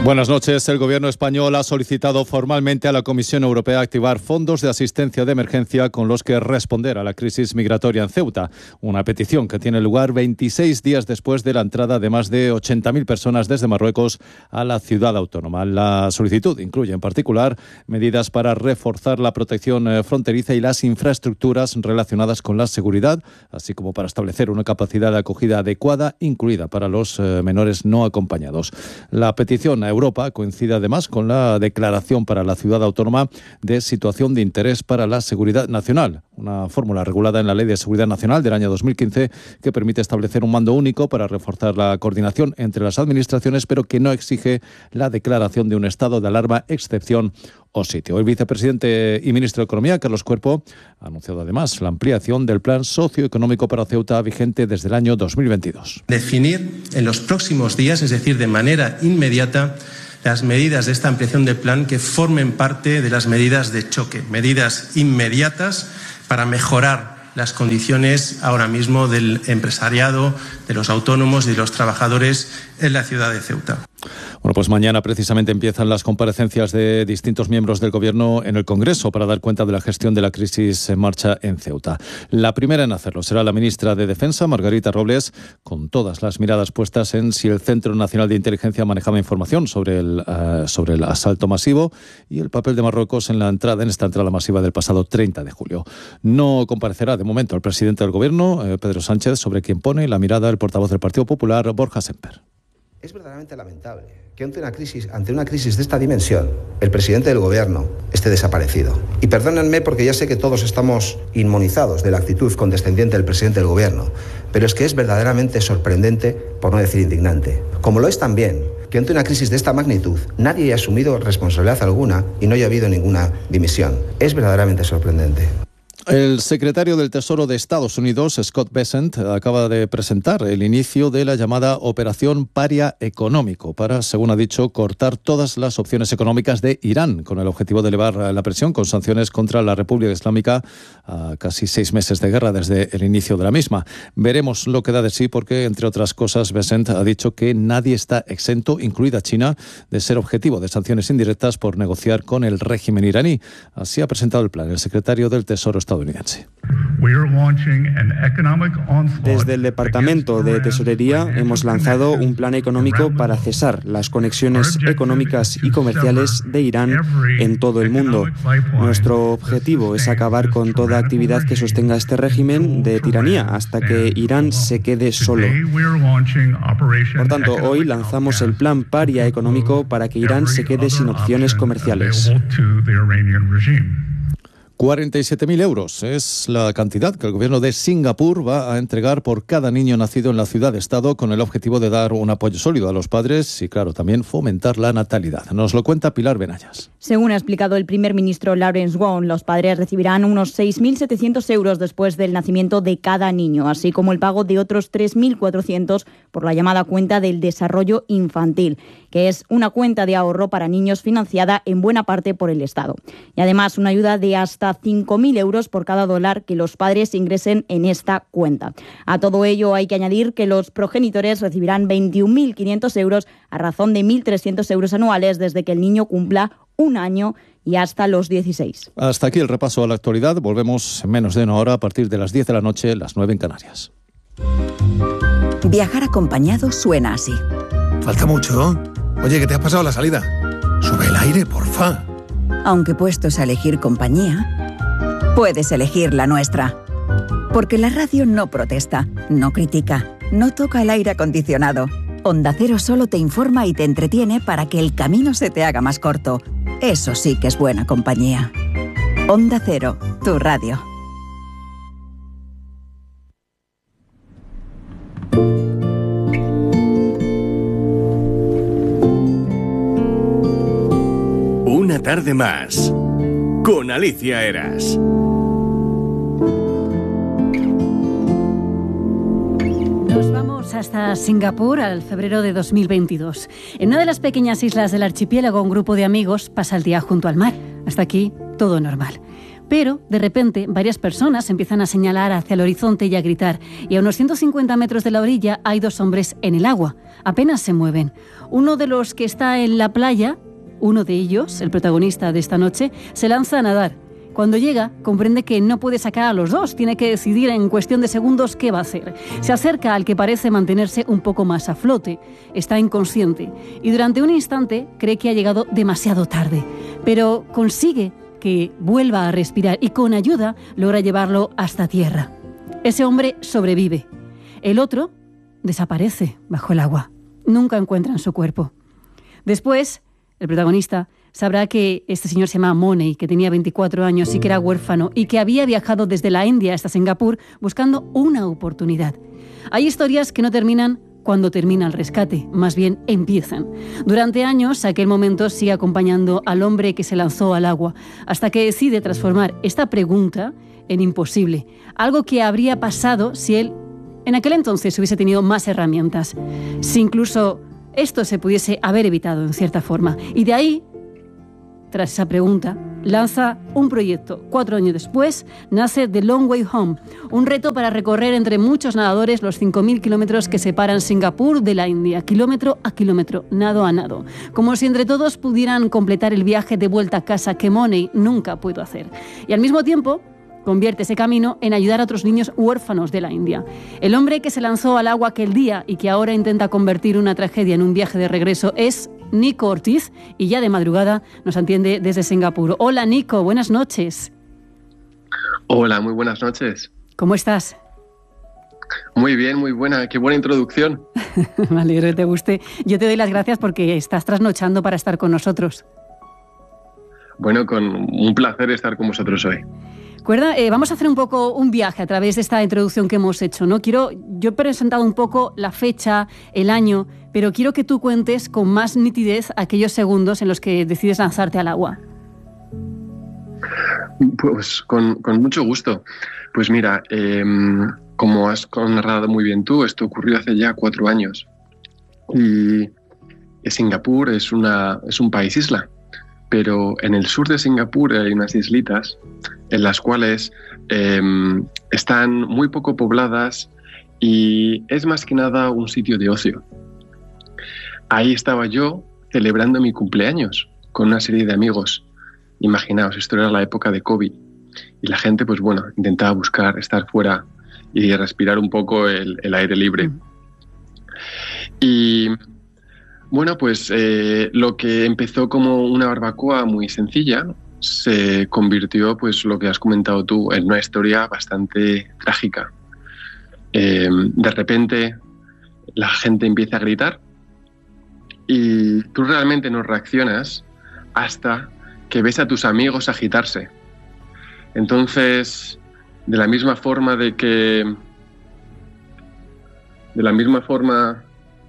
Buenas noches. El Gobierno español ha solicitado formalmente a la Comisión Europea activar fondos de asistencia de emergencia con los que responder a la crisis migratoria en Ceuta. Una petición que tiene lugar veintiséis días después de la entrada de más de ochenta mil personas desde Marruecos a la ciudad autónoma. La solicitud incluye en particular medidas para reforzar la protección fronteriza y las infraestructuras relacionadas con la seguridad, así como para establecer una capacidad de acogida adecuada, incluida para los menores no acompañados. La petición a Europa coincide además con la declaración para la ciudad autónoma de situación de interés para la seguridad nacional, una fórmula regulada en la Ley de Seguridad Nacional del año dos mil quince que permite establecer un mando único para reforzar la coordinación entre las administraciones, pero que no exige la declaración de un estado de alarma, excepción o sitio. El vicepresidente y ministro de Economía, Carlos Cuerpo, ha anunciado además la ampliación del plan socioeconómico para Ceuta vigente desde el año dos mil veintidós. Definir en los próximos días, es decir, de manera inmediata, las medidas de esta ampliación del plan que formen parte de las medidas de choque, medidas inmediatas para mejorar las condiciones ahora mismo del empresariado, de los autónomos y de los trabajadores en la ciudad de Ceuta. Bueno, pues mañana precisamente empiezan las comparecencias de distintos miembros del Gobierno en el Congreso para dar cuenta de la gestión de la crisis en marcha en Ceuta. La primera en hacerlo será la ministra de Defensa, Margarita Robles, con todas las miradas puestas en si el Centro Nacional de Inteligencia manejaba información sobre el, uh, sobre el asalto masivo y el papel de Marruecos en la entrada en esta entrada masiva del pasado treinta de julio. No comparecerá de momento el presidente del Gobierno, eh, Pedro Sánchez, sobre quien pone la mirada el portavoz del Partido Popular, Borja Semper. Es verdaderamente lamentable que ante una crisis, ante una crisis de esta dimensión, el presidente del Gobierno esté desaparecido. Y perdónenme porque ya sé que todos estamos inmunizados de la actitud condescendiente del presidente del Gobierno, pero es que es verdaderamente sorprendente, por no decir indignante. Como lo es también que ante una crisis de esta magnitud nadie haya asumido responsabilidad alguna y no haya habido ninguna dimisión. Es verdaderamente sorprendente. El secretario del Tesoro de Estados Unidos, Scott Bessent, acaba de presentar el inicio de la llamada Operación Paria Económico para, según ha dicho, cortar todas las opciones económicas de Irán, con el objetivo de elevar la presión con sanciones contra la República Islámica a casi seis meses de guerra desde el inicio de la misma. Veremos lo que da de sí porque, entre otras cosas, Bessent ha dicho que nadie está exento, incluida China, de ser objetivo de sanciones indirectas por negociar con el régimen iraní. Así ha presentado el plan el secretario del Tesoro estadounidense. Desde el Departamento de Tesorería hemos lanzado un plan económico para cesar las conexiones económicas y comerciales de Irán en todo el mundo. Nuestro objetivo es acabar con toda actividad que sostenga este régimen de tiranía hasta que Irán se quede solo. Por tanto, hoy lanzamos el plan Paria Económico para que Irán se quede sin opciones comerciales. cuarenta y siete mil euros es la cantidad que el gobierno de Singapur va a entregar por cada niño nacido en la ciudad-estado con el objetivo de dar un apoyo sólido a los padres y, claro, también fomentar la natalidad. Nos lo cuenta Pilar Benayas. Según ha explicado el primer ministro Lawrence Wong, los padres recibirán unos seis mil setecientos euros después del nacimiento de cada niño, así como el pago de otros tres mil cuatrocientos por la llamada cuenta del desarrollo infantil, que es una cuenta de ahorro para niños financiada en buena parte por el Estado. Y además una ayuda de hasta cinco mil euros por cada dólar que los padres ingresen en esta cuenta. A todo ello hay que añadir que los progenitores recibirán veintiún mil quinientos euros a razón de mil trescientos euros anuales desde que el niño cumpla un año y hasta los dieciséis. Hasta aquí el repaso a la actualidad. Volvemos en menos de una hora a partir de las diez de la noche, las nueve en Canarias. Viajar acompañado suena así. Falta mucho. Oye, ¿qué te has pasado la salida? Sube el aire, porfa. Aunque puestos a elegir compañía, puedes elegir la nuestra. Porque la radio no protesta, no critica, no toca el aire acondicionado. Onda Cero solo te informa y te entretiene para que el camino se te haga más corto. Eso sí que es buena compañía. Onda Cero, tu radio. Una tarde más con Alicia Eras. Nos vamos hasta Singapur al febrero de dos mil veintidós. En una de las pequeñas islas del archipiélago, un grupo de amigos pasa el día junto al mar. Hasta aquí, todo normal. Pero, de repente, varias personas empiezan a señalar hacia el horizonte y a gritar. Y a unos ciento cincuenta metros de la orilla hay dos hombres en el agua. Apenas se mueven. Uno de los que está en la playa, uno de ellos, el protagonista de esta noche, se lanza a nadar. Cuando llega, comprende que no puede sacar a los dos, tiene que decidir en cuestión de segundos qué va a hacer. Se acerca al que parece mantenerse un poco más a flote. Está inconsciente y durante un instante cree que ha llegado demasiado tarde, pero consigue que vuelva a respirar y con ayuda logra llevarlo hasta tierra. Ese hombre sobrevive. El otro desaparece bajo el agua. Nunca encuentran su cuerpo. Después, el protagonista sabrá que este señor se llama Money, que tenía veinticuatro años y que era huérfano y que había viajado desde la India hasta Singapur buscando una oportunidad. Hay historias que no terminan cuando termina el rescate, más bien empiezan. Durante años, aquel momento sigue acompañando al hombre que se lanzó al agua, hasta que decide transformar esta pregunta en imposible, algo que habría pasado si él en aquel entonces hubiese tenido más herramientas, si incluso esto se pudiese haber evitado en cierta forma. Y de ahí, tras esa pregunta, lanza un proyecto. Cuatro años después, nace The Long Way Home, un reto para recorrer entre muchos nadadores los cinco mil kilómetros que separan Singapur de la India, kilómetro a kilómetro, nado a nado. Como si entre todos pudieran completar el viaje de vuelta a casa que Money nunca pudo hacer. Y al mismo tiempo, convierte ese camino en ayudar a otros niños huérfanos de la India. El hombre que se lanzó al agua aquel día y que ahora intenta convertir una tragedia en un viaje de regreso es Nico Ortiz, y ya de madrugada nos atiende desde Singapur. Hola Nico, buenas noches. Hola, muy buenas noches. ¿Cómo estás? Muy bien, muy buena, qué buena introducción. Me alegro que te guste. Yo te doy las gracias porque estás trasnochando para estar con nosotros. Bueno, con un placer estar con vosotros hoy. Recuerda, eh, vamos a hacer un poco un viaje a través de esta introducción que hemos hecho, ¿no? Quiero, yo he presentado un poco la fecha, el año, pero quiero que tú cuentes con más nitidez aquellos segundos en los que decides lanzarte al agua. Pues con, con mucho gusto. Pues mira, eh, como has narrado muy bien tú, esto ocurrió hace ya cuatro años. Y Singapur es, una, es un país isla. Pero en el sur de Singapur hay unas islitas en las cuales eh, están muy poco pobladas y es más que nada un sitio de ocio. Ahí estaba yo celebrando mi cumpleaños con una serie de amigos. Imaginaos, esto era la época de COVID y la gente, pues bueno, intentaba buscar estar fuera y respirar un poco el, el aire libre. Mm. Y bueno, pues eh, lo que empezó como una barbacoa muy sencilla se convirtió, pues lo que has comentado tú, en una historia bastante trágica. Eh, de repente la gente empieza a gritar y tú realmente no reaccionas hasta que ves a tus amigos agitarse. Entonces, de la misma forma de que... De la misma forma...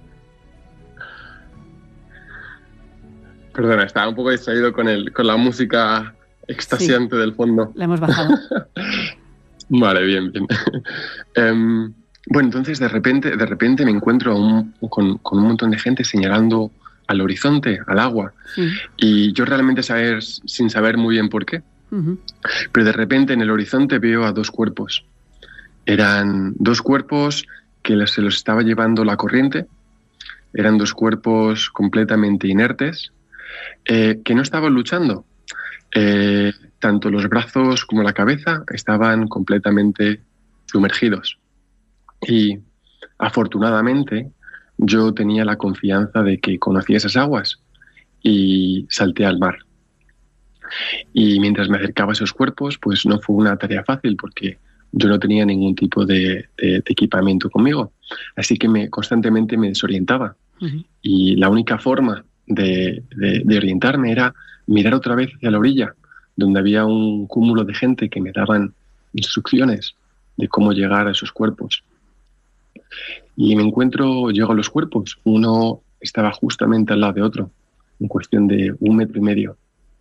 Perdona, estaba un poco distraído con, el, con la música extasiante sí, del fondo. La hemos bajado. Vale, bien, bien. um, bueno, entonces de repente, de repente me encuentro un, con, con un montón de gente señalando al horizonte, al agua. Sí. Y yo realmente saber, sin saber muy bien por qué. Uh-huh. Pero de repente en el horizonte veo a dos cuerpos. Eran dos cuerpos que se los estaba llevando la corriente. Eran dos cuerpos completamente inertes. Eh, que no estaban luchando. Eh, tanto los brazos como la cabeza estaban completamente sumergidos. Y afortunadamente yo tenía la confianza de que conocía esas aguas y salté al mar. Y mientras me acercaba a esos cuerpos, pues no fue una tarea fácil porque yo no tenía ningún tipo de, de, de equipamiento conmigo. Así que me, constantemente me desorientaba. Uh-huh. Y la única forma De, de, de orientarme era mirar otra vez hacia la orilla, donde había un cúmulo de gente que me daban instrucciones de cómo llegar a esos cuerpos. Y me encuentro, llego a los cuerpos, uno estaba justamente al lado de otro, en cuestión de un metro y medio.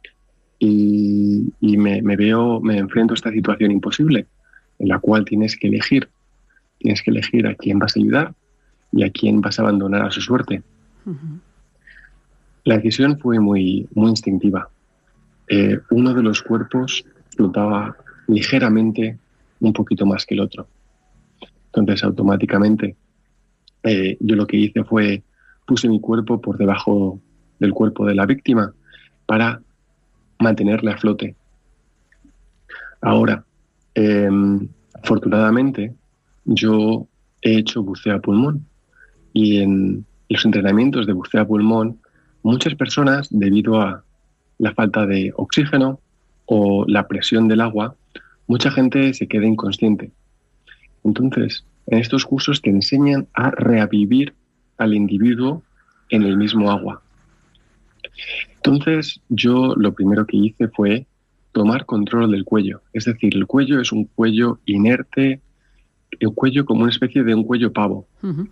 Y, y me, me veo, me enfrento a esta situación imposible, en la cual tienes que elegir, tienes que elegir a quién vas a ayudar y a quién vas a abandonar a su suerte. Uh-huh. La decisión fue muy, muy instintiva. Eh, uno de los cuerpos flotaba ligeramente un poquito más que el otro. Entonces, automáticamente, eh, yo lo que hice fue puse mi cuerpo por debajo del cuerpo de la víctima para mantenerle a flote. Ahora, eh, afortunadamente, yo he hecho buceo a pulmón y en los entrenamientos de buceo a pulmón, muchas personas, debido a la falta de oxígeno o la presión del agua, mucha gente se queda inconsciente. Entonces, en estos cursos te enseñan a revivir al individuo en el mismo agua. Entonces, yo lo primero que hice fue tomar control del cuello. Es decir, el cuello es un cuello inerte, el cuello como una especie de un cuello pavo. Uh-huh.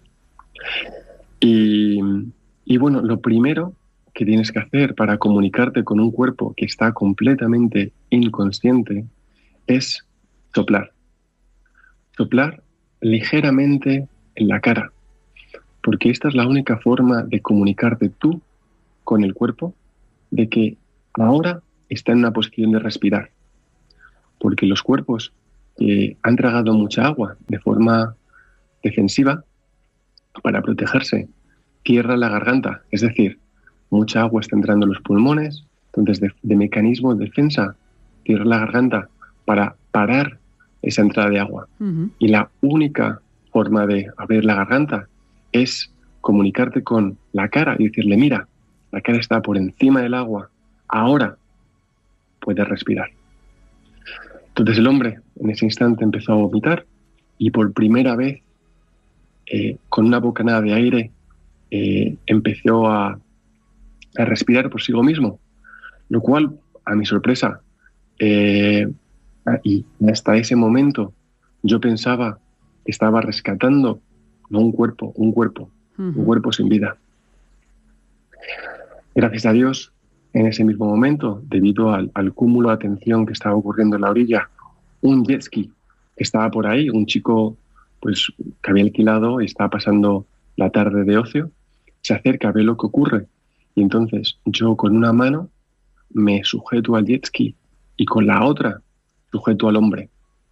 Y, y bueno, lo primero que tienes que hacer para comunicarte con un cuerpo que está completamente inconsciente es soplar. Soplar ligeramente en la cara, porque esta es la única forma de comunicarte tú con el cuerpo de que ahora está en una posición de respirar. Porque los cuerpos que han tragado mucha agua de forma defensiva para protegerse cierran la garganta, es decir, mucha agua está entrando en los pulmones, entonces de, de mecanismo de defensa cierran la garganta para parar esa entrada de agua. Uh-huh. Y la única forma de abrir la garganta es comunicarte con la cara y decirle, mira, la cara está por encima del agua, ahora puedes respirar. Entonces el hombre en ese instante empezó a vomitar y por primera vez, eh, con una bocanada de aire, eh, empezó a, a respirar por sí mismo, lo cual, a mi sorpresa, eh, y hasta ese momento yo pensaba que estaba rescatando no un cuerpo, un cuerpo, uh-huh. un cuerpo sin vida. Gracias a Dios, en ese mismo momento, debido al, al cúmulo de atención que estaba ocurriendo en la orilla, un jet ski que estaba por ahí, un chico pues, que había alquilado y estaba pasando la tarde de ocio, se acerca, ve lo que ocurre y entonces yo con una mano me sujeto al jet ski y con la otra sujeto al hombre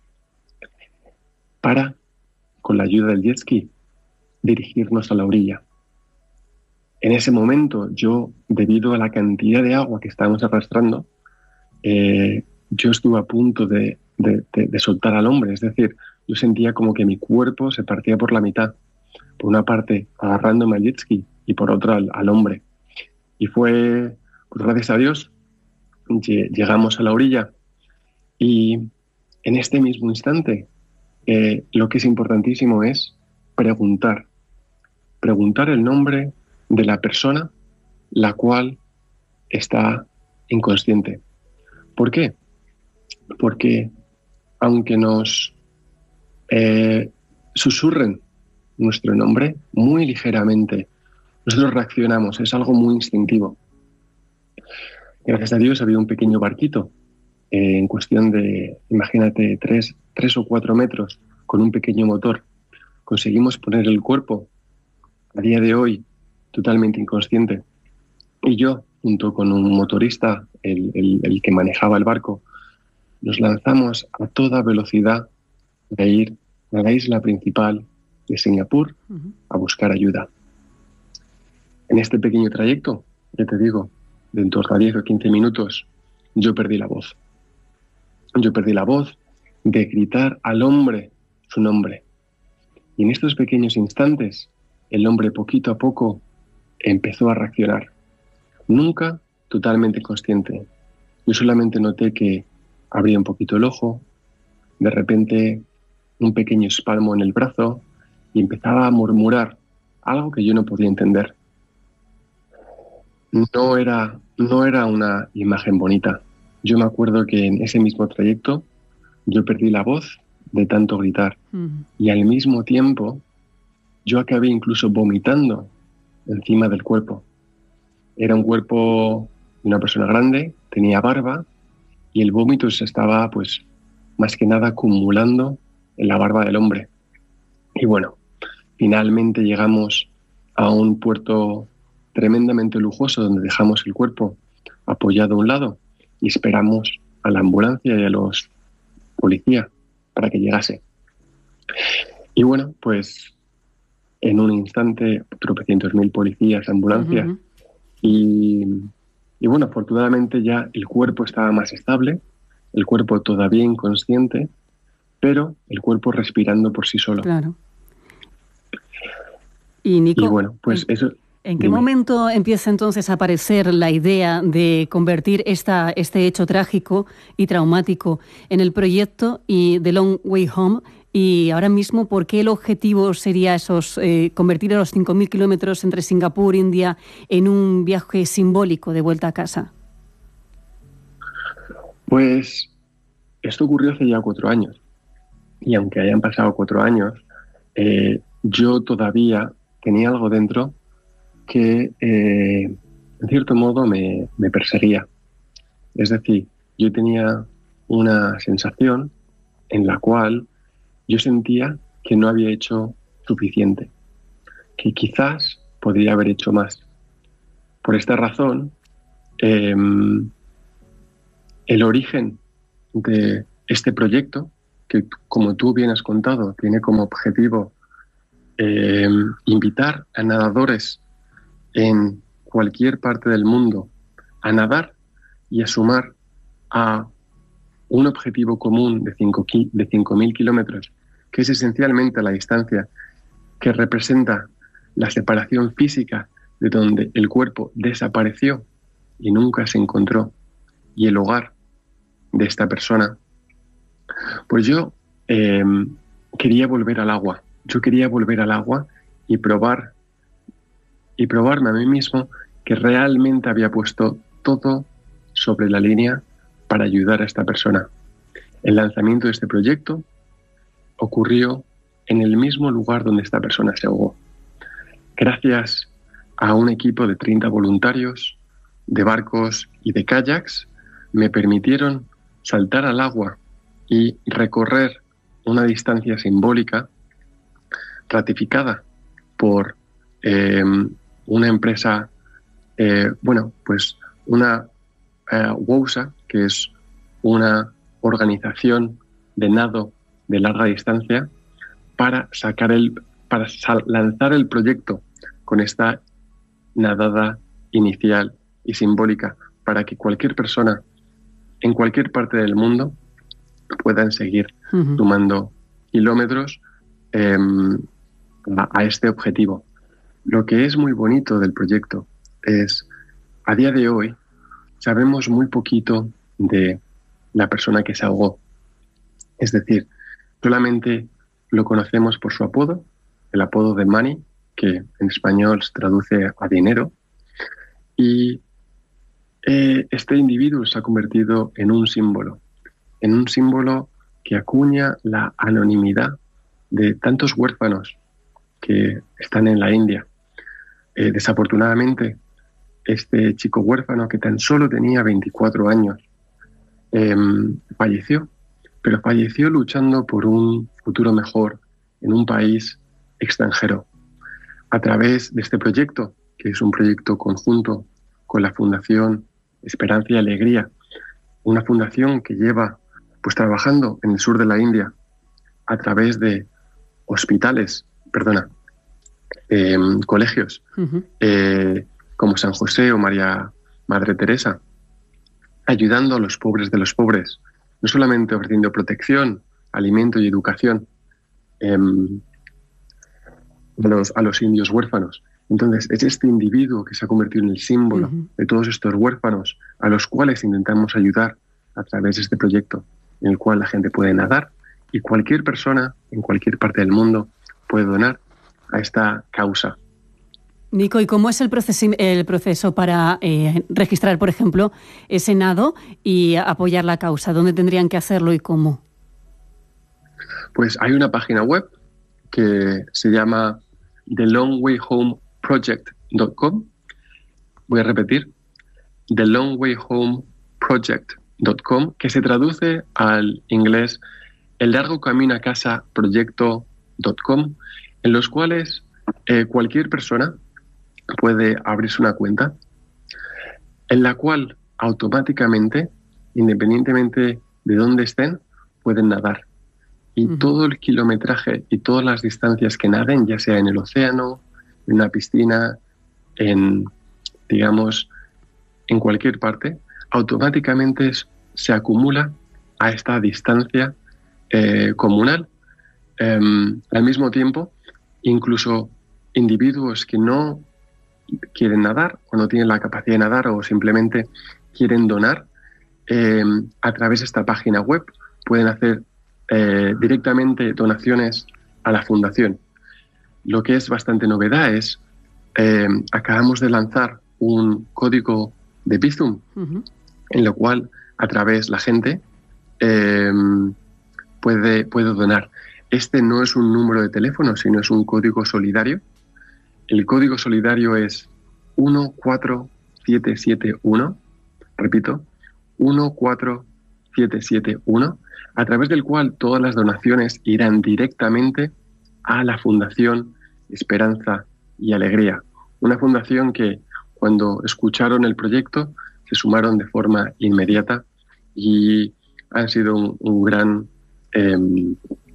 para, con la ayuda del jet ski, dirigirnos a la orilla. En ese momento, yo, debido a la cantidad de agua que estábamos arrastrando, eh, yo estuve a punto de, de, de, de soltar al hombre. Es decir, yo sentía como que mi cuerpo se partía por la mitad. Por una parte, agarrándome al jet ski y por otra al, al hombre. Y fue, pues gracias a Dios, llegamos a la orilla. Y en este mismo instante, eh, lo que es importantísimo es preguntar. Preguntar el nombre de la persona la cual está inconsciente. ¿Por qué? Porque aunque nos eh, susurren nuestro nombre muy ligeramente, nosotros reaccionamos, es algo muy instintivo. Gracias a Dios había un pequeño barquito eh, en cuestión de, imagínate, tres, tres o cuatro metros con un pequeño motor. Conseguimos poner el cuerpo a día de hoy totalmente inconsciente. Y yo, junto con un motorista, el, el, el que manejaba el barco, nos lanzamos a toda velocidad de ir a la isla principal de Singapur uh-huh. a buscar ayuda. En este pequeño trayecto, ya te digo, de en torno a diez o quince minutos, yo perdí la voz. Yo perdí la voz de gritar al hombre su nombre. Y en estos pequeños instantes, el hombre poquito a poco empezó a reaccionar. Nunca totalmente consciente. Yo solamente noté que abría un poquito el ojo, de repente un pequeño espasmo en el brazo y empezaba a murmurar algo que yo no podía entender. No era, no era una imagen bonita. Yo me acuerdo que en ese mismo trayecto yo perdí la voz de tanto gritar. Uh-huh. Y al mismo tiempo yo acabé incluso vomitando encima del cuerpo. Era un cuerpo de una persona grande, tenía barba y el vómito se estaba, pues, más que nada acumulando en la barba del hombre. Y bueno, finalmente llegamos a un puerto tremendamente lujoso donde dejamos el cuerpo apoyado a un lado y esperamos a la ambulancia y a los policías para que llegase. Y bueno, pues en un instante, tropecientos mil policías, ambulancias, uh-huh. y, y bueno, afortunadamente ya el cuerpo estaba más estable, el cuerpo todavía inconsciente, pero el cuerpo respirando por sí solo. Claro. Y Nico, y bueno, pues ¿en, eso, ¿en qué dime. momento empieza entonces a aparecer la idea de convertir esta, este hecho trágico y traumático en el proyecto y The Long Way Home? Y ahora mismo, ¿por qué el objetivo sería esos eh, convertir a los cinco mil kilómetros entre Singapur e India en un viaje simbólico de vuelta a casa? Pues esto ocurrió hace ya cuatro años. Y aunque hayan pasado cuatro años, eh, yo todavía tenía algo dentro que, eh, en cierto modo, me, me perseguía. Es decir, yo tenía una sensación en la cual yo sentía que no había hecho suficiente, que quizás podría haber hecho más. Por esta razón, eh, el origen de este proyecto, que como tú bien has contado, tiene como objetivo eh, invitar a nadadores en cualquier parte del mundo a nadar y a sumar a un objetivo común de cinco mil kilómetros, que es esencialmente la distancia que representa la separación física de donde el cuerpo desapareció y nunca se encontró, y el hogar de esta persona. Pues yo eh, quería volver al agua. Yo quería volver al agua y probar y probarme a mí mismo que realmente había puesto todo sobre la línea para ayudar a esta persona. El lanzamiento de este proyecto ocurrió en el mismo lugar donde esta persona se ahogó. Gracias a un equipo de treinta voluntarios, de barcos y de kayaks, me permitieron saltar al agua y recorrer una distancia simbólica ratificada por eh, una empresa, eh, bueno, pues una eh, WOSA, que es una organización de nado de larga distancia, para sacar el, para sal, lanzar el proyecto con esta nadada inicial y simbólica, para que cualquier persona en cualquier parte del mundo puedan seguir uh-huh. sumando kilómetros eh, a, a este objetivo. Lo que es muy bonito del proyecto es, a día de hoy, sabemos muy poquito de la persona que se ahogó. Es decir, solamente lo conocemos por su apodo, el apodo de Money, que en español se traduce a dinero, y eh, este individuo se ha convertido en un símbolo, en un símbolo que acuña la anonimidad de tantos huérfanos que están en la India. Eh, desafortunadamente, este chico huérfano, que tan solo tenía veinticuatro años, eh, falleció, pero falleció luchando por un futuro mejor en un país extranjero. A través de este proyecto, que es un proyecto conjunto con la Fundación Esperanza y Alegría, una fundación que lleva pues trabajando en el sur de la India a través de hospitales, perdona, eh, colegios, uh-huh. eh, como San José o María Madre Teresa, ayudando a los pobres de los pobres, no solamente ofreciendo protección, alimento y educación eh, a, los, a los indios huérfanos. Entonces, es este individuo que se ha convertido en el símbolo uh-huh. de todos estos huérfanos a los cuales intentamos ayudar a través de este proyecto, en el cual la gente puede nadar y cualquier persona en cualquier parte del mundo puede donar a esta causa. Nico, ¿y cómo es el proceso, el proceso para eh, registrar, por ejemplo, ese nado y apoyar la causa? ¿Dónde tendrían que hacerlo y cómo? Pues hay una página web que se llama the long way home project dot com. Voy a repetir, the long way home project dot com, que se traduce al inglés el largo camino a casa proyecto punto com, en los cuales eh, cualquier persona puede abrirse una cuenta en la cual automáticamente independientemente de dónde estén, pueden nadar. Y uh-huh. todo el kilometraje y todas las distancias que naden, ya sea en el océano, en una piscina, en, digamos, en cualquier parte, automáticamente se acumula a esta distancia eh, comunal. Eh, al mismo tiempo, incluso individuos que no quieren nadar o no tienen la capacidad de nadar o simplemente quieren donar, eh, a través de esta página web pueden hacer eh, directamente donaciones a la fundación. Lo que es bastante novedad es, eh, acabamos de lanzar un código de Bizum, uh-huh. en lo cual a través la gente eh, puede, puede donar. Este no es un número de teléfono, sino es un código solidario. El código solidario es uno cuatro siete siete uno, repito, uno cuatro siete siete uno, a través del cual todas las donaciones irán directamente a la Fundación Esperanza y Alegría. Una fundación que, cuando escucharon el proyecto, se sumaron de forma inmediata y han sido un, un gran eh,